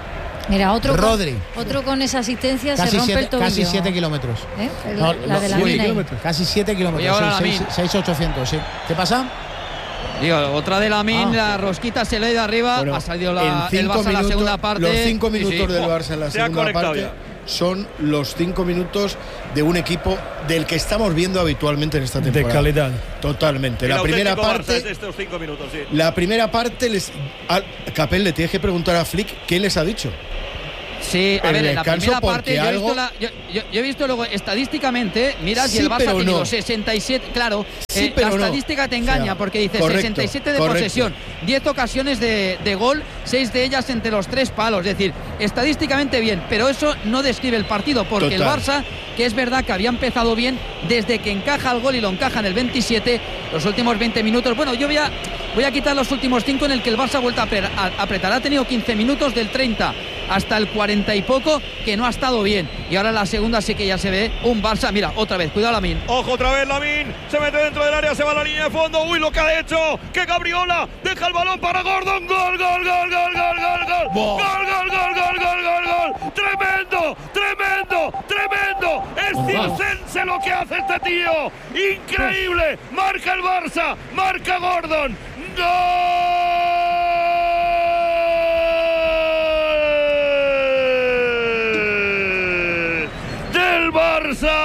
Mira, otro Rodri. Con, otro con esa asistencia casi se rompe siete, el tobillo. Casi siete kilómetros. ¿Eh? La, no, la de la sí, mina. Casi siete kilómetros. seis mil ochocientos, sí. ¿Qué pasa? Digo, otra de Lamine, Ah. la rosquita se le ha ido arriba, Bueno, ha salido la, en el cinco Barça en la minutos- segunda parte. Los cinco minutos Sí, sí. del Barça en la Se ha segunda conectado parte ya. son los cinco minutos de un equipo del que estamos viendo habitualmente en esta De temporada. calidad. Totalmente. El La primera auténtico Barça parte, es de estos cinco minutos, sí. la primera parte les a Capel le tienes que preguntar a Flick qué les ha dicho. Sí, a El ver, en la descanso, primera parte porque yo he, algo- visto la- yo, yo- yo he visto luego estadísticamente, miras y Sí, el Barça ha pero tenido no. sesenta y siete, claro, Sí, eh, pero la no. estadística te engaña O sea, porque dice correcto, sesenta y siete de correcto. posesión, diez ocasiones de, de gol, seis de ellas entre los tres palos, es decir, estadísticamente bien, pero eso no describe el partido porque el Total. Barça, que es verdad que había empezado bien desde que encaja el gol y lo encaja en el veintisiete, los últimos veinte minutos, bueno, yo voy a, voy a quitar los últimos cinco en el que el Barça ha vuelto a pre- a apretar, ha tenido quince minutos del treinta hasta el cuarenta y poco que no ha estado bien, y ahora en la segunda sí que ya se ve un Barça, mira, otra vez, cuidado Lamine. Ojo otra vez Lamine, se mete dentro del área, se va a la línea de fondo. Uy, lo que ha hecho, que Gabriola deja el balón para Gordon. Gol, gol, gol, gol, gol, gol, gol. Gol, gol, gol, gol, gol, gol, gol. Tremendo, tremendo, tremendo. Es circense lo que hace este tío. Increíble. Marca el Barça, marca Gordon. ¡Gol! Del Barça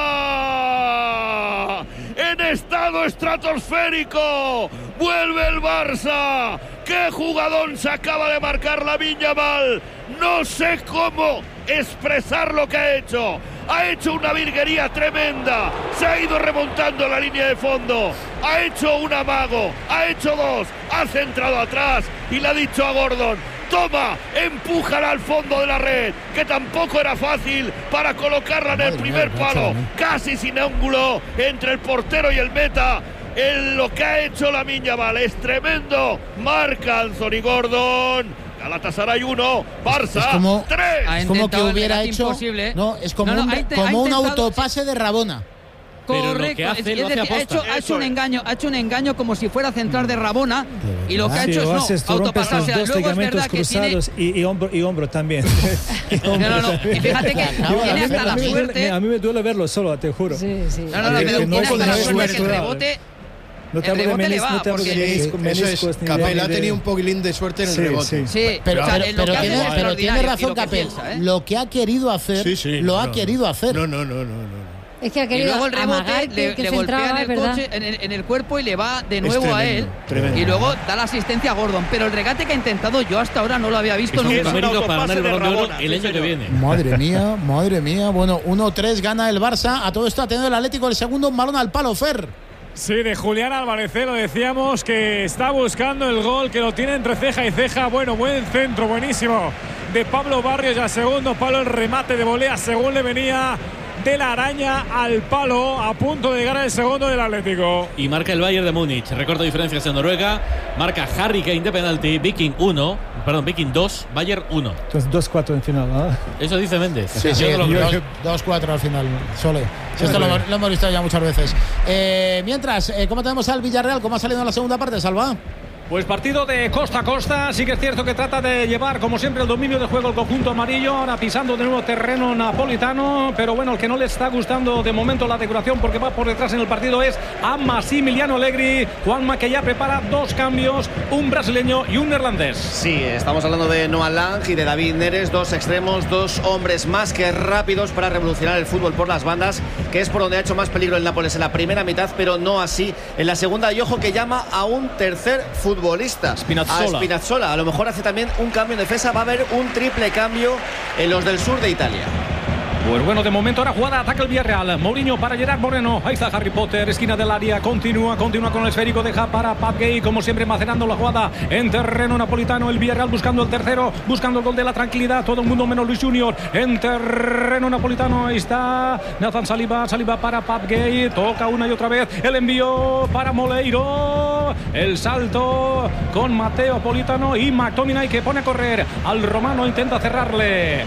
en estado estratosférico. Vuelve el Barça. ¡Qué jugadón se acaba de marcar Lamine Yamal! No sé cómo expresar lo que ha hecho. Ha hecho una virguería tremenda. Se ha ido remontando la línea de fondo. Ha hecho un amago. Ha hecho dos. Ha centrado atrás y le ha dicho a Gordon: toma, empújala al fondo de la red, que tampoco era fácil para colocarla en el Madre primer mía, palo, macho, ¿eh? casi sin ángulo entre el portero y el meta. En lo que ha hecho Lamine Yamal es tremendo. Marca Anthony Gordon. Galatasaray uno, Barça Es como, tres. Ha es como que intentado el hubiera regate hecho. imposible. No, es como No, no, un, ha inte- como ha un intentado- autopase de Rabona. Pero lo Correcto, que hace, es, es lo hace decir, ha aposta. hecho, ha hecho un engaño, ha hecho un engaño como si fuera a centrar de Rabona y lo que ha Si hecho lo es haces, no, tú rompes los autopasársela. dos Luego es ligamentos verdad que tiene cruzados y, y hombro, y hombro también. Y hombro No, no, no. también. Y fíjate que Acaba de tiene hacer hasta la a, mí me duele, suerte. a mí me duele verlo solo, te juro. Sí, sí. No, no, no, Que pero no tiene hasta es la suerte que el natural. rebote. No te El hablo de rebote le menis- va, no te hablo de porque- menisco- Eso es, meniscos ni de- Capel ni ha de- tenido un poquilín de suerte en el Sí, rebote. sí. Sí, Pero, o sea, pero- lo que pero hace tiene, es pero tiene extraordinario y razón lo que Capel. piensa, ¿eh? Lo que ha querido hacer, Sí, sí, lo no, ha no. querido hacer. No, no, no, no, no. Es que ha Y querido luego el rebote amagar le, que, que le golpea centraba, en el, ¿verdad? coche, en, el, en el cuerpo y le va de nuevo a él. tremendo, tremendo. Y luego da la asistencia a Gordon. Pero el regate que ha intentado yo hasta ahora no lo había visto Es un nunca. un mérito para ganar el autopase de Balón de Oro Rabona, el sí, año que señor. viene. Madre mía, madre mía. Bueno, uno tres gana el Barça. A todo esto ha tenido el Atlético el segundo, un balón al palo, Fer. Sí, de Julián Álvarez, lo decíamos que está buscando el gol, que lo tiene entre ceja y ceja. Bueno, buen centro, buenísimo de Pablo Barrios. Y al segundo palo el remate de volea según le venía de la araña al palo, a punto de llegar al segundo del Atlético. Y marca el Bayern de Múnich. Recorto diferencias en Noruega. Marca Harry Kane de penalti. Viking uno. Perdón, Viking dos. Bayern uno. Entonces dos cuatro en final, ¿no? Eso dice Méndez. Sí, sí, Yo no lo creo. dos- dos cuatro al final, Sole. Sí, esto lo, hemos- lo hemos visto ya muchas veces. Eh, mientras, eh, ¿cómo tenemos al Villarreal? ¿Cómo ha salido en la segunda parte, Salva? Pues partido de costa a costa, sí que es cierto que trata de llevar como siempre el dominio de juego el conjunto amarillo, ahora pisando de nuevo terreno napolitano, pero bueno, el que no le está gustando de momento la decoración porque va por detrás en el partido es a Massimiliano Allegri, Juanma, que ya prepara dos cambios, un brasileño y un neerlandés. Sí, estamos hablando de Noah Lang y de David Neres, dos extremos, dos hombres más que rápidos para revolucionar el fútbol por las bandas, que es por donde ha hecho más peligro el Nápoles en la primera mitad, pero no así en la segunda. Y ojo que llama a un tercer futbolista. Spinazzola. A Spinazzola. A lo mejor hace también un cambio en defensa. Va a haber un triple cambio en los del sur de Italia. Pues bueno, de momento ahora jugada, ataca el Villarreal. Mourinho para Gerard Moreno. Ahí está Harry Potter, esquina del área. Continúa, continúa con el esférico. Deja para Pat Gay, como siempre, macerando la jugada en terreno napolitano. El Villarreal buscando el tercero, buscando el gol de la tranquilidad. Todo el mundo menos Luis Junior. En terreno napolitano. Ahí está Nathan Saliba. Saliba para Pat Gay. Toca una y otra vez. El envío para Moleiro. El salto con Mateo Politano y McTominay, que pone a correr al romano. Intenta cerrarle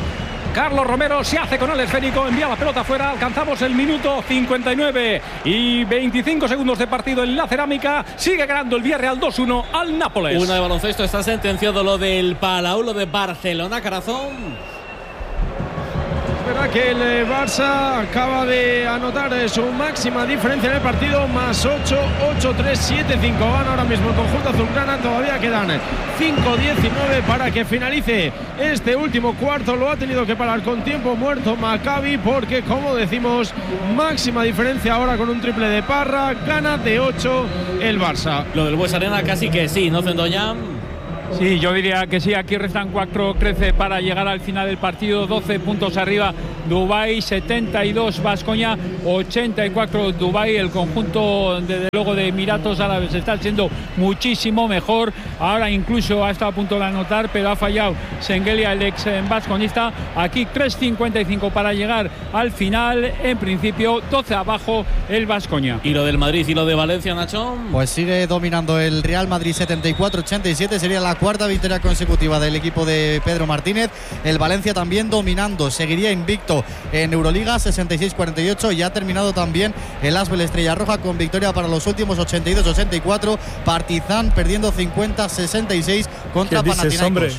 Carlos Romero se hace con el esférico, envía la pelota afuera. Alcanzamos el minuto cincuenta y nueve y veinticinco segundos de partido en la Cerámica. Sigue ganando el Villarreal dos uno al Nápoles. Una de baloncesto, está sentenciado lo del Palau, lo de Barcelona, Carazón. Que el Barça acaba de anotar su máxima diferencia en el partido, más ocho, ocho tres, siete cinco. Gana ahora mismo el conjunto azulgrana. Todavía quedan cinco diecinueve para que finalice este último cuarto. Lo ha tenido que parar con tiempo muerto Maccabi, porque, como decimos, máxima diferencia ahora con un triple de Parra. Gana de ocho el Barça. Lo del Bues Arena casi que sí, ¿no, Zendoyan? Sí, yo diría que sí. Aquí restan cuatro trece para llegar al final del partido. doce puntos arriba Dubái, setenta y dos Baskonia, ochenta y cuatro Dubái. El conjunto, desde luego, de Emiratos Árabes está siendo muchísimo mejor. Ahora incluso ha estado a punto de anotar, pero ha fallado Sengelia, el ex basconista. Aquí tres cincuenta y cinco para llegar al final. En principio doce abajo el Baskonia. ¿Y lo del Madrid y lo de Valencia, Nacho? Pues sigue dominando el Real Madrid, setenta y cuatro ochenta y siete. Sería la cuarta victoria consecutiva del equipo de Pedro Martínez. El Valencia también dominando, seguiría invicto en Euroliga, sesenta y seis cuarenta y ocho. Y ha terminado también el Asbel Estrella Roja con victoria para los últimos, ochenta y dos ochenta y cuatro. Partizan perdiendo cincuenta sesenta y seis contra Panathinaikos.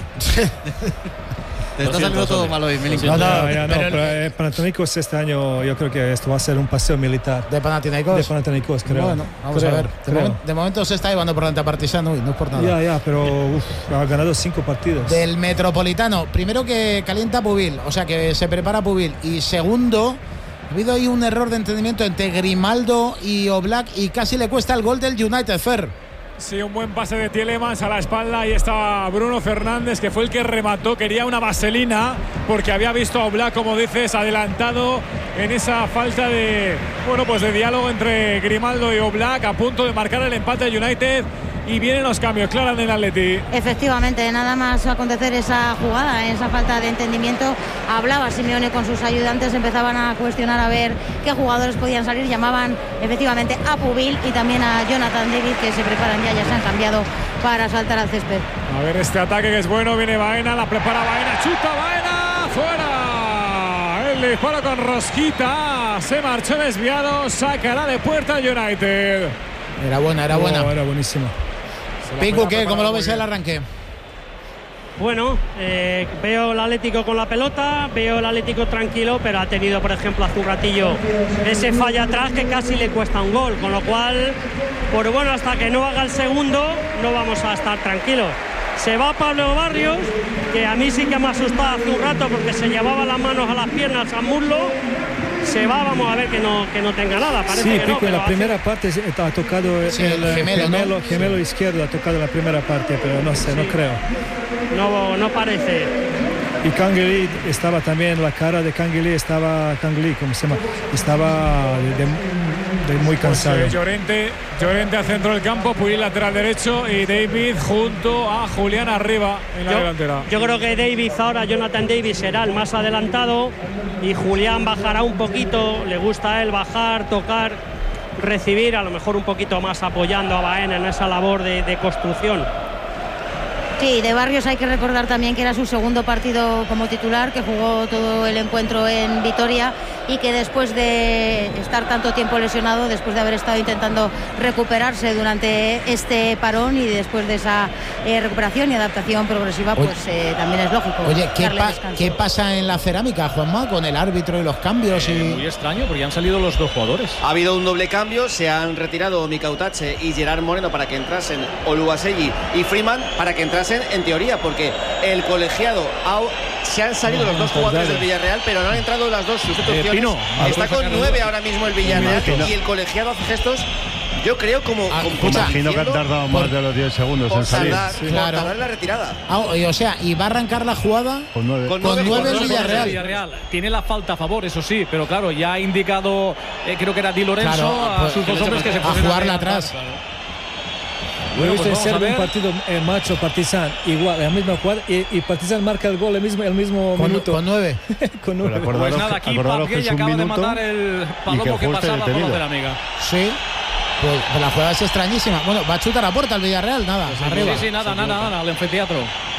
Te está saliendo todo mal hoy, Milinko. No, no, ya, no, pero eh, Panathinaikos este año yo creo que esto va a ser un paseo militar. ¿De Panathinaikos? De Panathinaikos, creo. Bueno, vamos creo, a ver. De, momen, de momento se está llevando por delante a Partizan, uy, no es por nada. Ya, ya, pero uf, ha ganado cinco partidos. Del Metropolitano, primero que calienta Pubil, o sea que se prepara Pubil. Y segundo, ha habido ahí un error de entendimiento entre Grimaldo y Oblak y casi le cuesta el gol del United, Fer. Sí, un buen pase de Tielemans a la espalda. Ahí estaba Bruno Fernández, que fue el que remató. Quería una vaselina porque había visto a Oblak, como dices, adelantado en esa falta de, bueno, pues de diálogo entre Grimaldo y Oblak, a punto de marcar el empate de United. Y vienen los cambios, Clara, en el Atleti. Efectivamente, nada más acontecer esa jugada, esa falta de entendimiento, hablaba Simeone con sus ayudantes, empezaban a cuestionar a ver qué jugadores podían salir, llamaban efectivamente a Pubil y también a Jonathan David, que se preparan ya, ya se han cambiado para saltar al césped. A ver este ataque que es bueno, viene Baena, la prepara Baena, chuta Baena, fuera. El disparo con rosquita, se marchó desviado, sacará de puerta United. Era buena, era buena. Oh, era buenísima. Pico, ¿qué? ¿Cómo lo ves el arranque? Bueno, eh, veo el Atlético con la pelota, veo el Atlético tranquilo, pero ha tenido, por ejemplo, hace un ratillo ese falla atrás que casi le cuesta un gol, con lo cual, pues bueno, hasta que no haga el segundo no vamos a estar tranquilos. Se va Pablo Barrios, que a mí sí que me ha asustado hace un rato porque se llevaba las manos a las piernas, al muslo. Se va, vamos a ver que no, que no tenga nada. Parece sí, que Pico, no, en la hace... primera parte ha tocado sí, el, el gemelo, gemelo, ¿no? gemelo sí. izquierdo, ha tocado la primera parte, pero no sé, sí. no creo. No, no parece. Y Kangeli estaba también, la cara de Kangeli estaba, Kangeli, ¿cómo se llama? Estaba de, de, de muy cansado. Pues, eh, Llorente, Llorente al centro del campo, Puig lateral derecho y David junto a Julián arriba en la yo, delantera. Yo creo que David ahora, Jonathan David será el más adelantado y Julián bajará un poquito, le gusta a él bajar, tocar, recibir, a lo mejor un poquito más apoyando a Baena en esa labor de, de construcción. Sí, de Barrios hay que recordar también que era su segundo partido como titular, que jugó todo el encuentro en Vitoria y que después de estar tanto tiempo lesionado, después de haber estado intentando recuperarse durante este parón y después de esa eh, recuperación y adaptación progresiva, oye, pues eh, también es lógico. Oye, ¿qué, pa ¿qué pasa en la Cerámica, Juanma, con el árbitro y los cambios? Eh, y... Muy extraño, porque han salido los dos jugadores. Ha habido un doble cambio, se han retirado Mika Utache y Gerard Moreno para que entrasen Oluwaseyi y Freeman para que entrasen en teoría, porque el colegiado ha, se han salido no, los dos jugadores del Villarreal, pero no han entrado las dos sustituciones. Eh, Pino, está con nueve ahora mismo el Villarreal no, y el colegiado hace gestos, yo creo, como, ah, como pues imagino que han tardado más por, de los diez segundos en salir. Tardar, sí. Claro. Por tardar la retirada. Ah, y, o sea, y va a arrancar la jugada con nueve, con con nueve, nueve con el Villarreal. Villarreal. Tiene la falta a favor, eso sí, pero claro, ya ha indicado, eh, creo que era Di Lorenzo, claro, a pues, sus dos hombres que se a jugarla atrás. Bueno, Bueno, he visto pues en ser un partido eh, macho Partizan igual, la misma jugada y, y Partizan marca el gol el mismo, el mismo con, minuto. Con nueve. con nueve. Pues nada, aquí Parguell acaba de matar el palomo que, que pasaba por la Cerámica. Sí. Pues la jugada es extrañísima. Bueno, va a chutar a puerta el Villarreal, nada, pues arriba. Sí, sí, nada, nada, nada, al anfiteatro.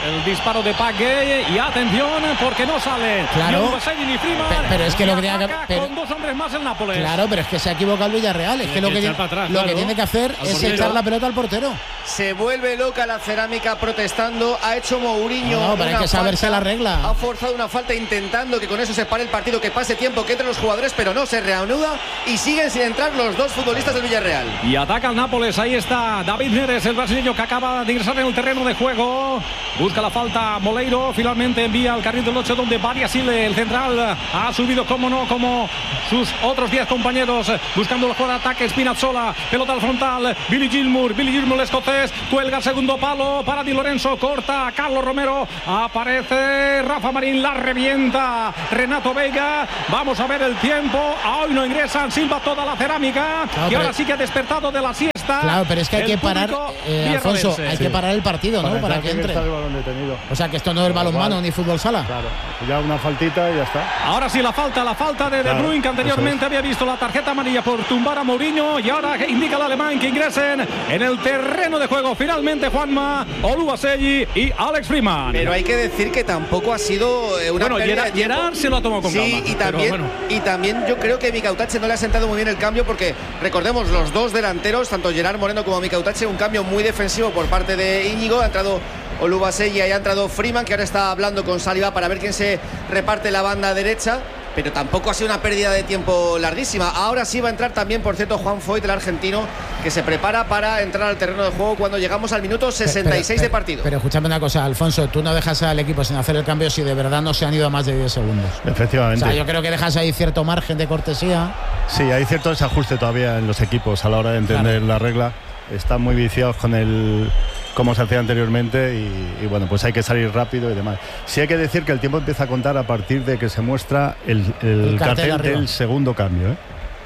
El disparo de Pagué y atención porque no sale. Claro. Ni Oluwaseyi ni Freeman. Pero, pero es que lo que tiene que pero, con dos hombres más el Nápoles. Claro, pero es que se ha equivocado el Villarreal. Es que, que lo, que, tiene, atrás, lo claro. que tiene que hacer al es portero. Echar la pelota al portero. Se vuelve loca la Cerámica protestando. Ha hecho Mourinho. No, no pero hay que saberse falta, la regla. Ha forzado una falta intentando que con eso se pare el partido, que pase tiempo, que entre los jugadores, pero no se reanuda y siguen sin entrar los dos futbolistas del Villarreal. Y ataca el Nápoles. Ahí está David Neres, el brasileño que acaba de ingresar en el terreno de juego. Busca la falta Moleiro. Finalmente envía al carril del ocho donde Badiashile, el central, ha subido como no, como sus otros diez compañeros. Buscando el juego de ataque. Spinazzola. Pelota al frontal. Billy Gilmour. Billy Gilmour, el escocés. Cuelga el segundo palo para Di Lorenzo. Corta a Carlos Romero. Aparece Rafa Marín. La revienta Renato Veiga. Vamos a ver el tiempo. Hoy no ingresan. Silva toda la Cerámica. Claro, y ahora pero... sí que ha despertado de la siesta. Claro, pero es que hay que parar, eh, Alfonso, hay sí. que parar el partido, ¿no? Para, para que entre. El balón detenido. O sea, que esto no es balonmano ni fútbol sala. Claro, ya una faltita y ya está. Ahora sí la falta, la falta de claro, De Bruyne, que anteriormente había visto la tarjeta amarilla por tumbar a Mourinho, y ahora indica al alemán que ingresen en el terreno de juego finalmente Juanma, Oluwaseyi y Alex Freeman. Pero hay que decir que tampoco ha sido una bueno, pérdida Gerard, Gerard se lo ha tomado con calma. Sí, y también, bueno. y también yo creo que Mika Utache no le ha sentado muy bien el cambio, porque recordemos los dos delanteros, tanto Gerard Moreno como Mika Utache, un cambio muy defensivo por parte de Íñigo. Ha entrado Oluwaseyi y ha entrado Freeman, que ahora está hablando con Saliba para ver quién se reparte la banda derecha, pero tampoco ha sido una pérdida de tiempo larguísima. Ahora sí va a entrar también, por cierto, Juan Foyt, el argentino, que se prepara para entrar al terreno de juego cuando llegamos al minuto sesenta y seis pero, pero, de partido. Pero escúchame una cosa, Alfonso, tú no dejas al equipo sin hacer el cambio si de verdad no se han ido a más de diez segundos. Efectivamente. O sea, yo creo que dejas ahí cierto margen de cortesía. Sí, hay cierto desajuste todavía en los equipos a la hora de entender claro. la regla. Están muy viciados con el como se hacía anteriormente y, y bueno, pues hay que salir rápido y demás. Sí hay que decir que el tiempo empieza a contar a partir de que se muestra el, el, el cartel, cartel del segundo cambio, ¿eh?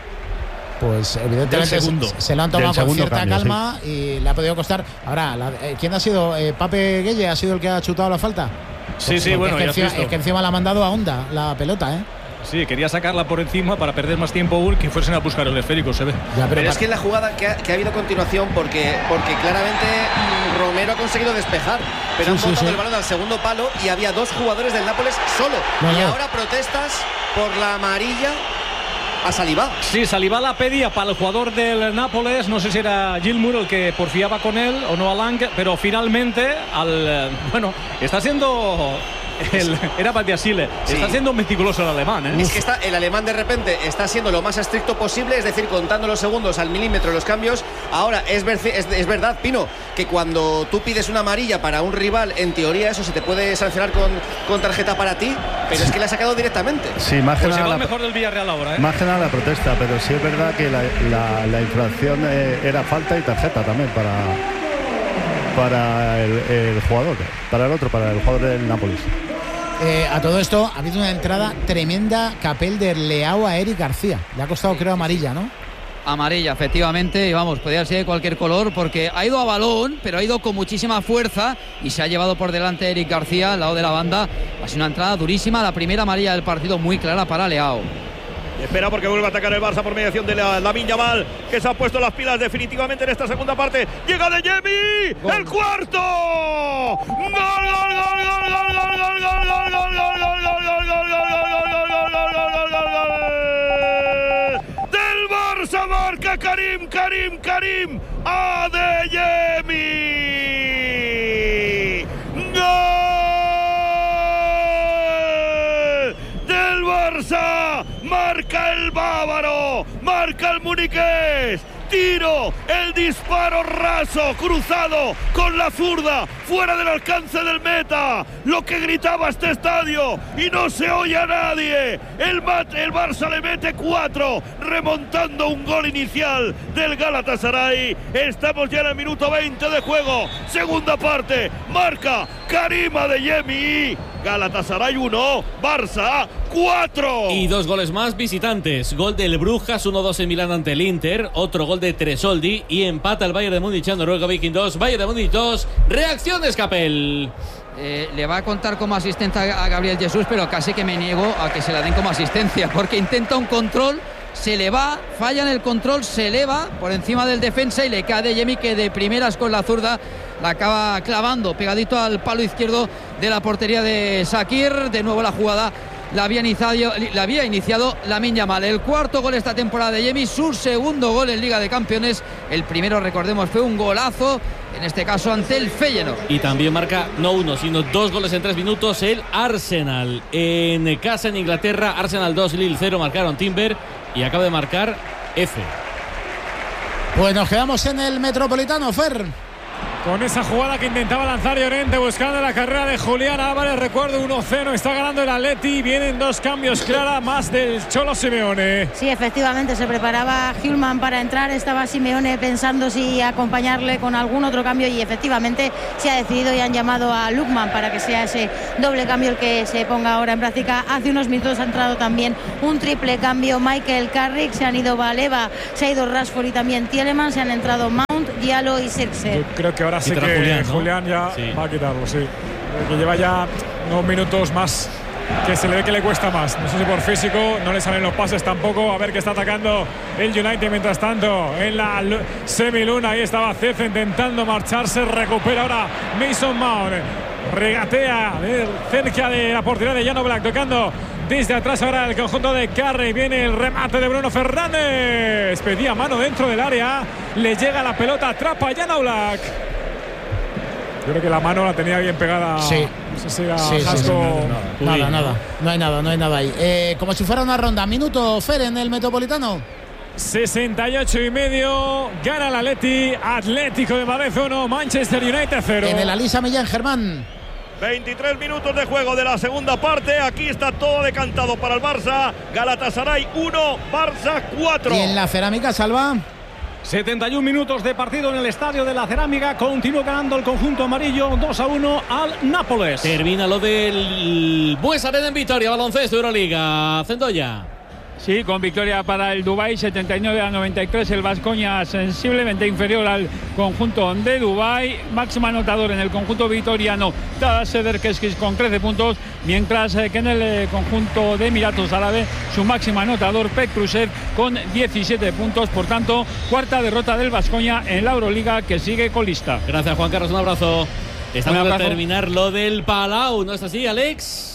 Pues evidentemente se, se lo han tomado con cierta cambio, calma sí. y le ha podido costar. Ahora, la, eh, ¿quién ha sido? Eh, ¿Pape Gueye ha sido el que ha chutado la falta? Sí, pues, sí, bueno, es que, ya encima, visto. es que encima la ha mandado a Honda la pelota, ¿eh? Sí, quería sacarla por encima para perder más tiempo aún, que fuesen a buscar el esférico, se ve. Ya, pero pero es que en la jugada que ha, que ha habido a continuación, porque, porque claramente Romero ha conseguido despejar, pero sí, han botado sí, sí. el balón al segundo palo y había dos jugadores del Nápoles solo. No, y no. ahora protestas por la amarilla a Saliba. Sí, Saliba la pedía para el jugador del Nápoles, no sé si era Gilmour el que porfiaba con él o no Alang, pero finalmente, al bueno, está siendo... El, era Badiashile. Sí. Está siendo meticuloso el alemán, ¿eh? Es que está, el alemán de repente está siendo lo más estricto posible, es decir, contando los segundos al milímetro los cambios. Ahora, es, ver, es, es verdad, Pino, que cuando tú pides una amarilla para un rival, en teoría eso se te puede sancionar con, con tarjeta para ti, pero es que le ha sacado directamente. Sí, más que pues nada. Se va el mejor del Villarreal ahora, ¿eh? Más que nada la protesta, pero sí es verdad que la, la, la infracción eh, era falta y tarjeta también para, para el, el jugador, para el otro, para el jugador del Nápoles. Eh, a todo esto ha habido una entrada tremenda Capel de Leao a Eric García. Le ha costado, creo, amarilla, ¿no? Amarilla, efectivamente, y vamos, podría ser de cualquier color, porque ha ido a balón, pero ha ido con muchísima fuerza y se ha llevado por delante Eric García al lado de la banda. Ha sido una entrada durísima, la primera amarilla del partido muy clara para Leao. Espera porque vuelve a atacar el Barça por mediación de la Lamine Yamal, que se ha puesto las pilas definitivamente en esta segunda parte. Llega de Yemi, el cuarto. Gol, gol, gol, gol, gol, gol, gol, gol, gol, gol, gol, gol, gol, gol, gol, del Barça, marca Karim, Karim, Karim, Adeyemi. Gol del Barça. Marca el bávaro, marca el muniqués, tiro, el disparo raso, cruzado con la zurda, fuera del alcance del meta, lo que gritaba este estadio y no se oye a nadie. El, el Barça le mete cuatro, remontando un gol inicial del Galatasaray. Estamos ya en el minuto veinte de juego, segunda parte, marca Karim Adeyemi. Galatasaray uno, Barça cuatro. Y dos goles más visitantes. Gol del Brujas, uno dos en Milán ante el Inter. Otro gol de Tresoldi. Y empata el Bayern de Múnich en Noruega Viking dos. Bayern de Múnich dos. Reacciones, Capel. Eh, le va a contar como asistente a Gabriel Jesús, pero casi que me niego a que se la den como asistencia, porque intenta un control se le va, falla en el control, se eleva por encima del defensa y le cae de Yemi, que de primeras con la zurda la acaba clavando pegadito al palo izquierdo de la portería de Shakir. De nuevo la jugada la había iniciado, la había iniciado Lamine Yamal. El cuarto gol esta temporada de Yemi, su segundo gol en Liga de Campeones. El primero, recordemos, fue un golazo, en este caso ante el Feyenoord. Y también marca no uno, sino dos goles en tres minutos el Arsenal. En casa en Inglaterra, Arsenal dos, Lille cero, marcaron Timber y acaba de marcar F. Pues nos quedamos en el Metropolitano, Fer. Con esa jugada que intentaba lanzar Llorente buscando la carrera de Julián Álvarez. Recuerdo uno cero, está ganando el Atleti. Vienen dos cambios, Clara, más del Cholo Simeone. Sí, efectivamente, se preparaba Hjulmand para entrar. Estaba Simeone pensando si acompañarle con algún otro cambio y efectivamente se ha decidido y han llamado a Lookman para que sea ese doble cambio el que se ponga ahora en práctica. Hace unos minutos ha entrado también un triple cambio Michael Carrick. Se han ido Baleva, se ha ido Rashford y también Tielemans. Se han entrado Mount, Diallo y Sirkse. Creo que ahora sí que Julián, ¿no? Julián ya sí. va a quitarlo, sí. Que lleva ya unos minutos más que se le ve que le cuesta más. No sé si por físico, no le salen los pases tampoco. A ver que está atacando el United mientras tanto en la semiluna. Ahí estaba Cece intentando marcharse. Recupera ahora Mason Mount. Regatea cerca de la portería de Jan Oblak, tocando desde atrás ahora el conjunto de Carrey. Viene el remate de Bruno Fernández. Pedía mano dentro del área. Le llega la pelota, atrapa Jan Oblak. Yo creo que la mano la tenía bien pegada. Sí. No sé si era sí, sí, sí, nada, nada, nada. No hay nada, no hay nada ahí. Eh, como si fuera una ronda. Minuto, Fer, en el Metropolitano. sesenta y ocho y medio. Gana el Atleti. Atlético de Madrid uno, Manchester United cero. En el Alisa Millán, Germán. veintitrés minutos de juego de la segunda parte. Aquí está todo decantado para el Barça. Galatasaray uno, Barça cuatro. Y en la Cerámica, Salva. setenta y un minutos de partido en el estadio de la Cerámica. Continúa ganando el conjunto amarillo dos a uno al Nápoles. Termina lo del Bues Arena en Vitoria. Baloncesto Euroliga. Zendoya. Sí, con victoria para el Dubái, setenta y nueve a noventa y tres. El Baskonia sensiblemente inferior al conjunto de Dubái. Máximo anotador en el conjunto vitoriano, Tadas Sederkeskis con trece puntos. Mientras que en el conjunto de Emiratos Árabes, su máximo anotador, Petrushev, con diecisiete puntos. Por tanto, cuarta derrota del Baskonia en la Euroliga, que sigue colista. Gracias, Juan Carlos. Un abrazo. Estamos a terminar lo del Palau, ¿no es así, Alex?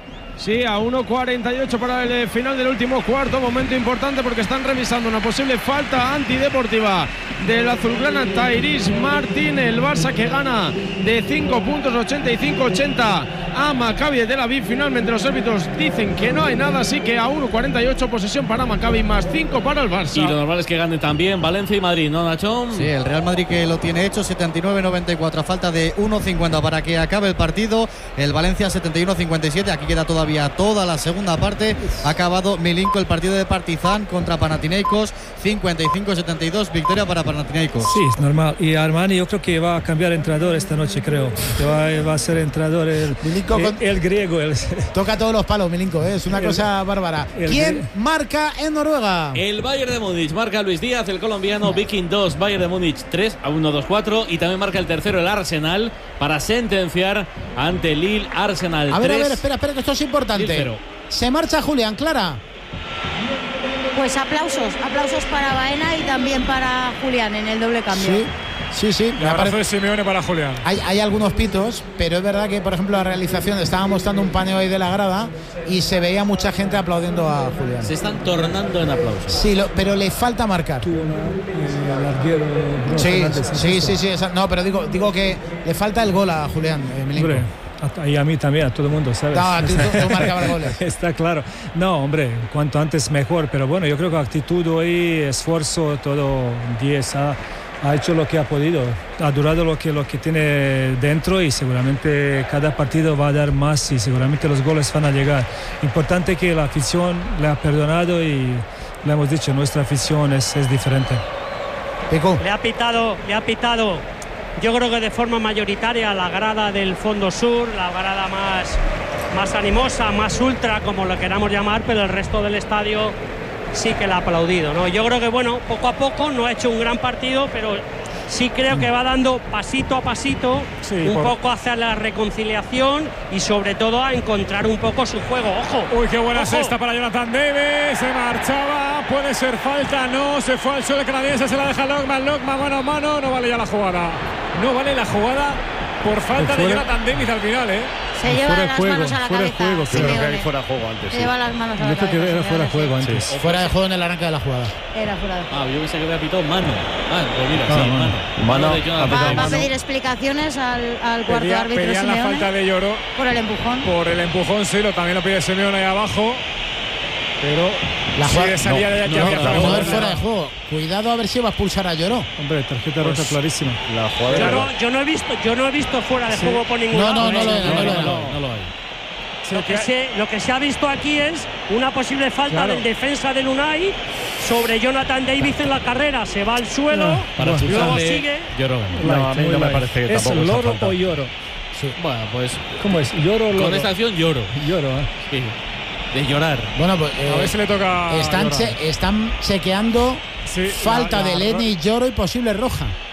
Sí, a uno cuarenta y ocho para el final del último cuarto. Momento importante porque están revisando una posible falta antideportiva del azulgrana Tyrese Martin. El Barça que gana de cinco puntos, ochenta y cinco ochenta a Maccabi de Tel Aviv. Finalmente los árbitros dicen que no hay nada, así que a uno cuarenta y ocho posesión para Maccabi más cinco para el Barça. Y lo normal es que gane también Valencia y Madrid, ¿no, Nacho? Sí, el Real Madrid que lo tiene hecho, setenta y nueve noventa y cuatro, a falta de uno cincuenta para que acabe el partido. El Valencia setenta y uno cincuenta y siete, aquí queda todavía toda la segunda parte. Ha acabado Milinko el partido de Partizan contra Panathinaikos, cincuenta y cinco setenta y dos, victoria para Panathinaikos. Sí, es normal. Y Armani yo creo que va a cambiar entrenador esta noche, creo. Que va, va a ser entrenador el, Milinko el, con... el griego. El... Toca todos los palos, Milinko, ¿eh? Es una el, cosa bárbara. ¿Quién grie... marca en Noruega? El Bayern de Múnich, marca Luis Díaz, el colombiano. Viking dos, Bayern de Múnich tres, a uno dos cuatro. Y también marca el tercero el Arsenal para sentenciar ante Lille. Arsenal a ver, tres, a ver, espera, espera, que esto es importante. Se marcha Julián, Clara. Pues aplausos, aplausos para Baena y también para Julián en el doble cambio. Sí, sí, sí. Y abrazo de Simeone para Julián. Hay, hay algunos pitos, pero es verdad que, por ejemplo, la realización estaba mostrando un paneo ahí de la grada y se veía mucha gente aplaudiendo a Julián. Se están tornando en aplausos. Sí, lo, pero le falta marcar. Sí, sí, sí, sí, esa, no, pero digo, digo que le falta el gol a Julián, eh, Milinko. Y a mí también, a todo el mundo, ¿sabes? No, tú, tú, tú marcabas goles. Está claro. No, hombre, cuanto antes mejor. Pero bueno, yo creo que actitud hoy, esfuerzo, todo diez. Ha, ha hecho lo que ha podido. Ha durado lo que, lo que tiene dentro y seguramente cada partido va a dar más y seguramente los goles van a llegar. Importante que la afición le ha perdonado y le hemos dicho, nuestra afición es, es diferente. Pico. Le ha pitado, le ha pitado. Yo creo que de forma mayoritaria la grada del fondo sur, la grada más, más animosa, más ultra, como lo queramos llamar, pero el resto del estadio sí que le ha aplaudido, ¿no? Yo creo que, bueno, poco a poco no ha hecho un gran partido, pero sí creo que va dando pasito a pasito Sí, un por- poco hacia la reconciliación y sobre todo a encontrar un poco su juego. Ojo. Uy, qué buena Ojo. cesta para Jonathan Davis. Se marchaba. Puede ser falta. No. Se fue al suelo canadiense. Se la deja Lockman. Lockman mano a mano. No vale ya la jugada. No vale la jugada por falta de fuera- Jonathan Davis al final, ¿eh? Se lleva fuera de las juego, manos a la fuera de cabeza. juego, Yo creo que Simeone. ahí fuera de juego antes. Se sí. lleva las manos a la Yo creo cabeza. que era fuera de Simeone, juego sí. antes. Fuera de juego en el arranque de la jugada. Era fuera de juego. Ah, yo pensé que había pitado mano. Ah, pues mira, Ah, sí, mano. mano. Mano, de Jonathan ha pitado Va, Davis. va a pedir explicaciones al, al cuarto Pedía- árbitro pedían la Simeone falta de Lloro por el empujón. por el empujón, sí, lo también lo pide Simeone ahí abajo. Pero La sí, jugada- de salida no, de aquí no, había la falta. Jugador jugada- fuera de juego. Cuidado a ver si va a expulsar a Lloró. Hombre, tarjeta roja Pues- clarísima. La jugada Yo de- no, yo no he visto, yo no he visto fuera de Sí. juego por ningún No, lado. no, no ¿eh? lo era, no lo era. No, no lo hay. Lo que, se, lo que se ha visto aquí es una posible falta Claro. del defensa del Unai sobre Jonathan Davis en la carrera. Se va al suelo, Para luego expulsarle, sigue. Lloro. No, a mí Muy no me light. parece que ¿Es tampoco sea loro falta. o lloro? Bueno, pues ¿Cómo es? ¿Lloro o loro? con esta acción lloro. Lloro, ¿eh? Sí. De llorar. Bueno, pues A ver eh, si le toca. están, Lloro. che- están chequeando Sí, falta la- la- de Lenny, Lloro y posible roja.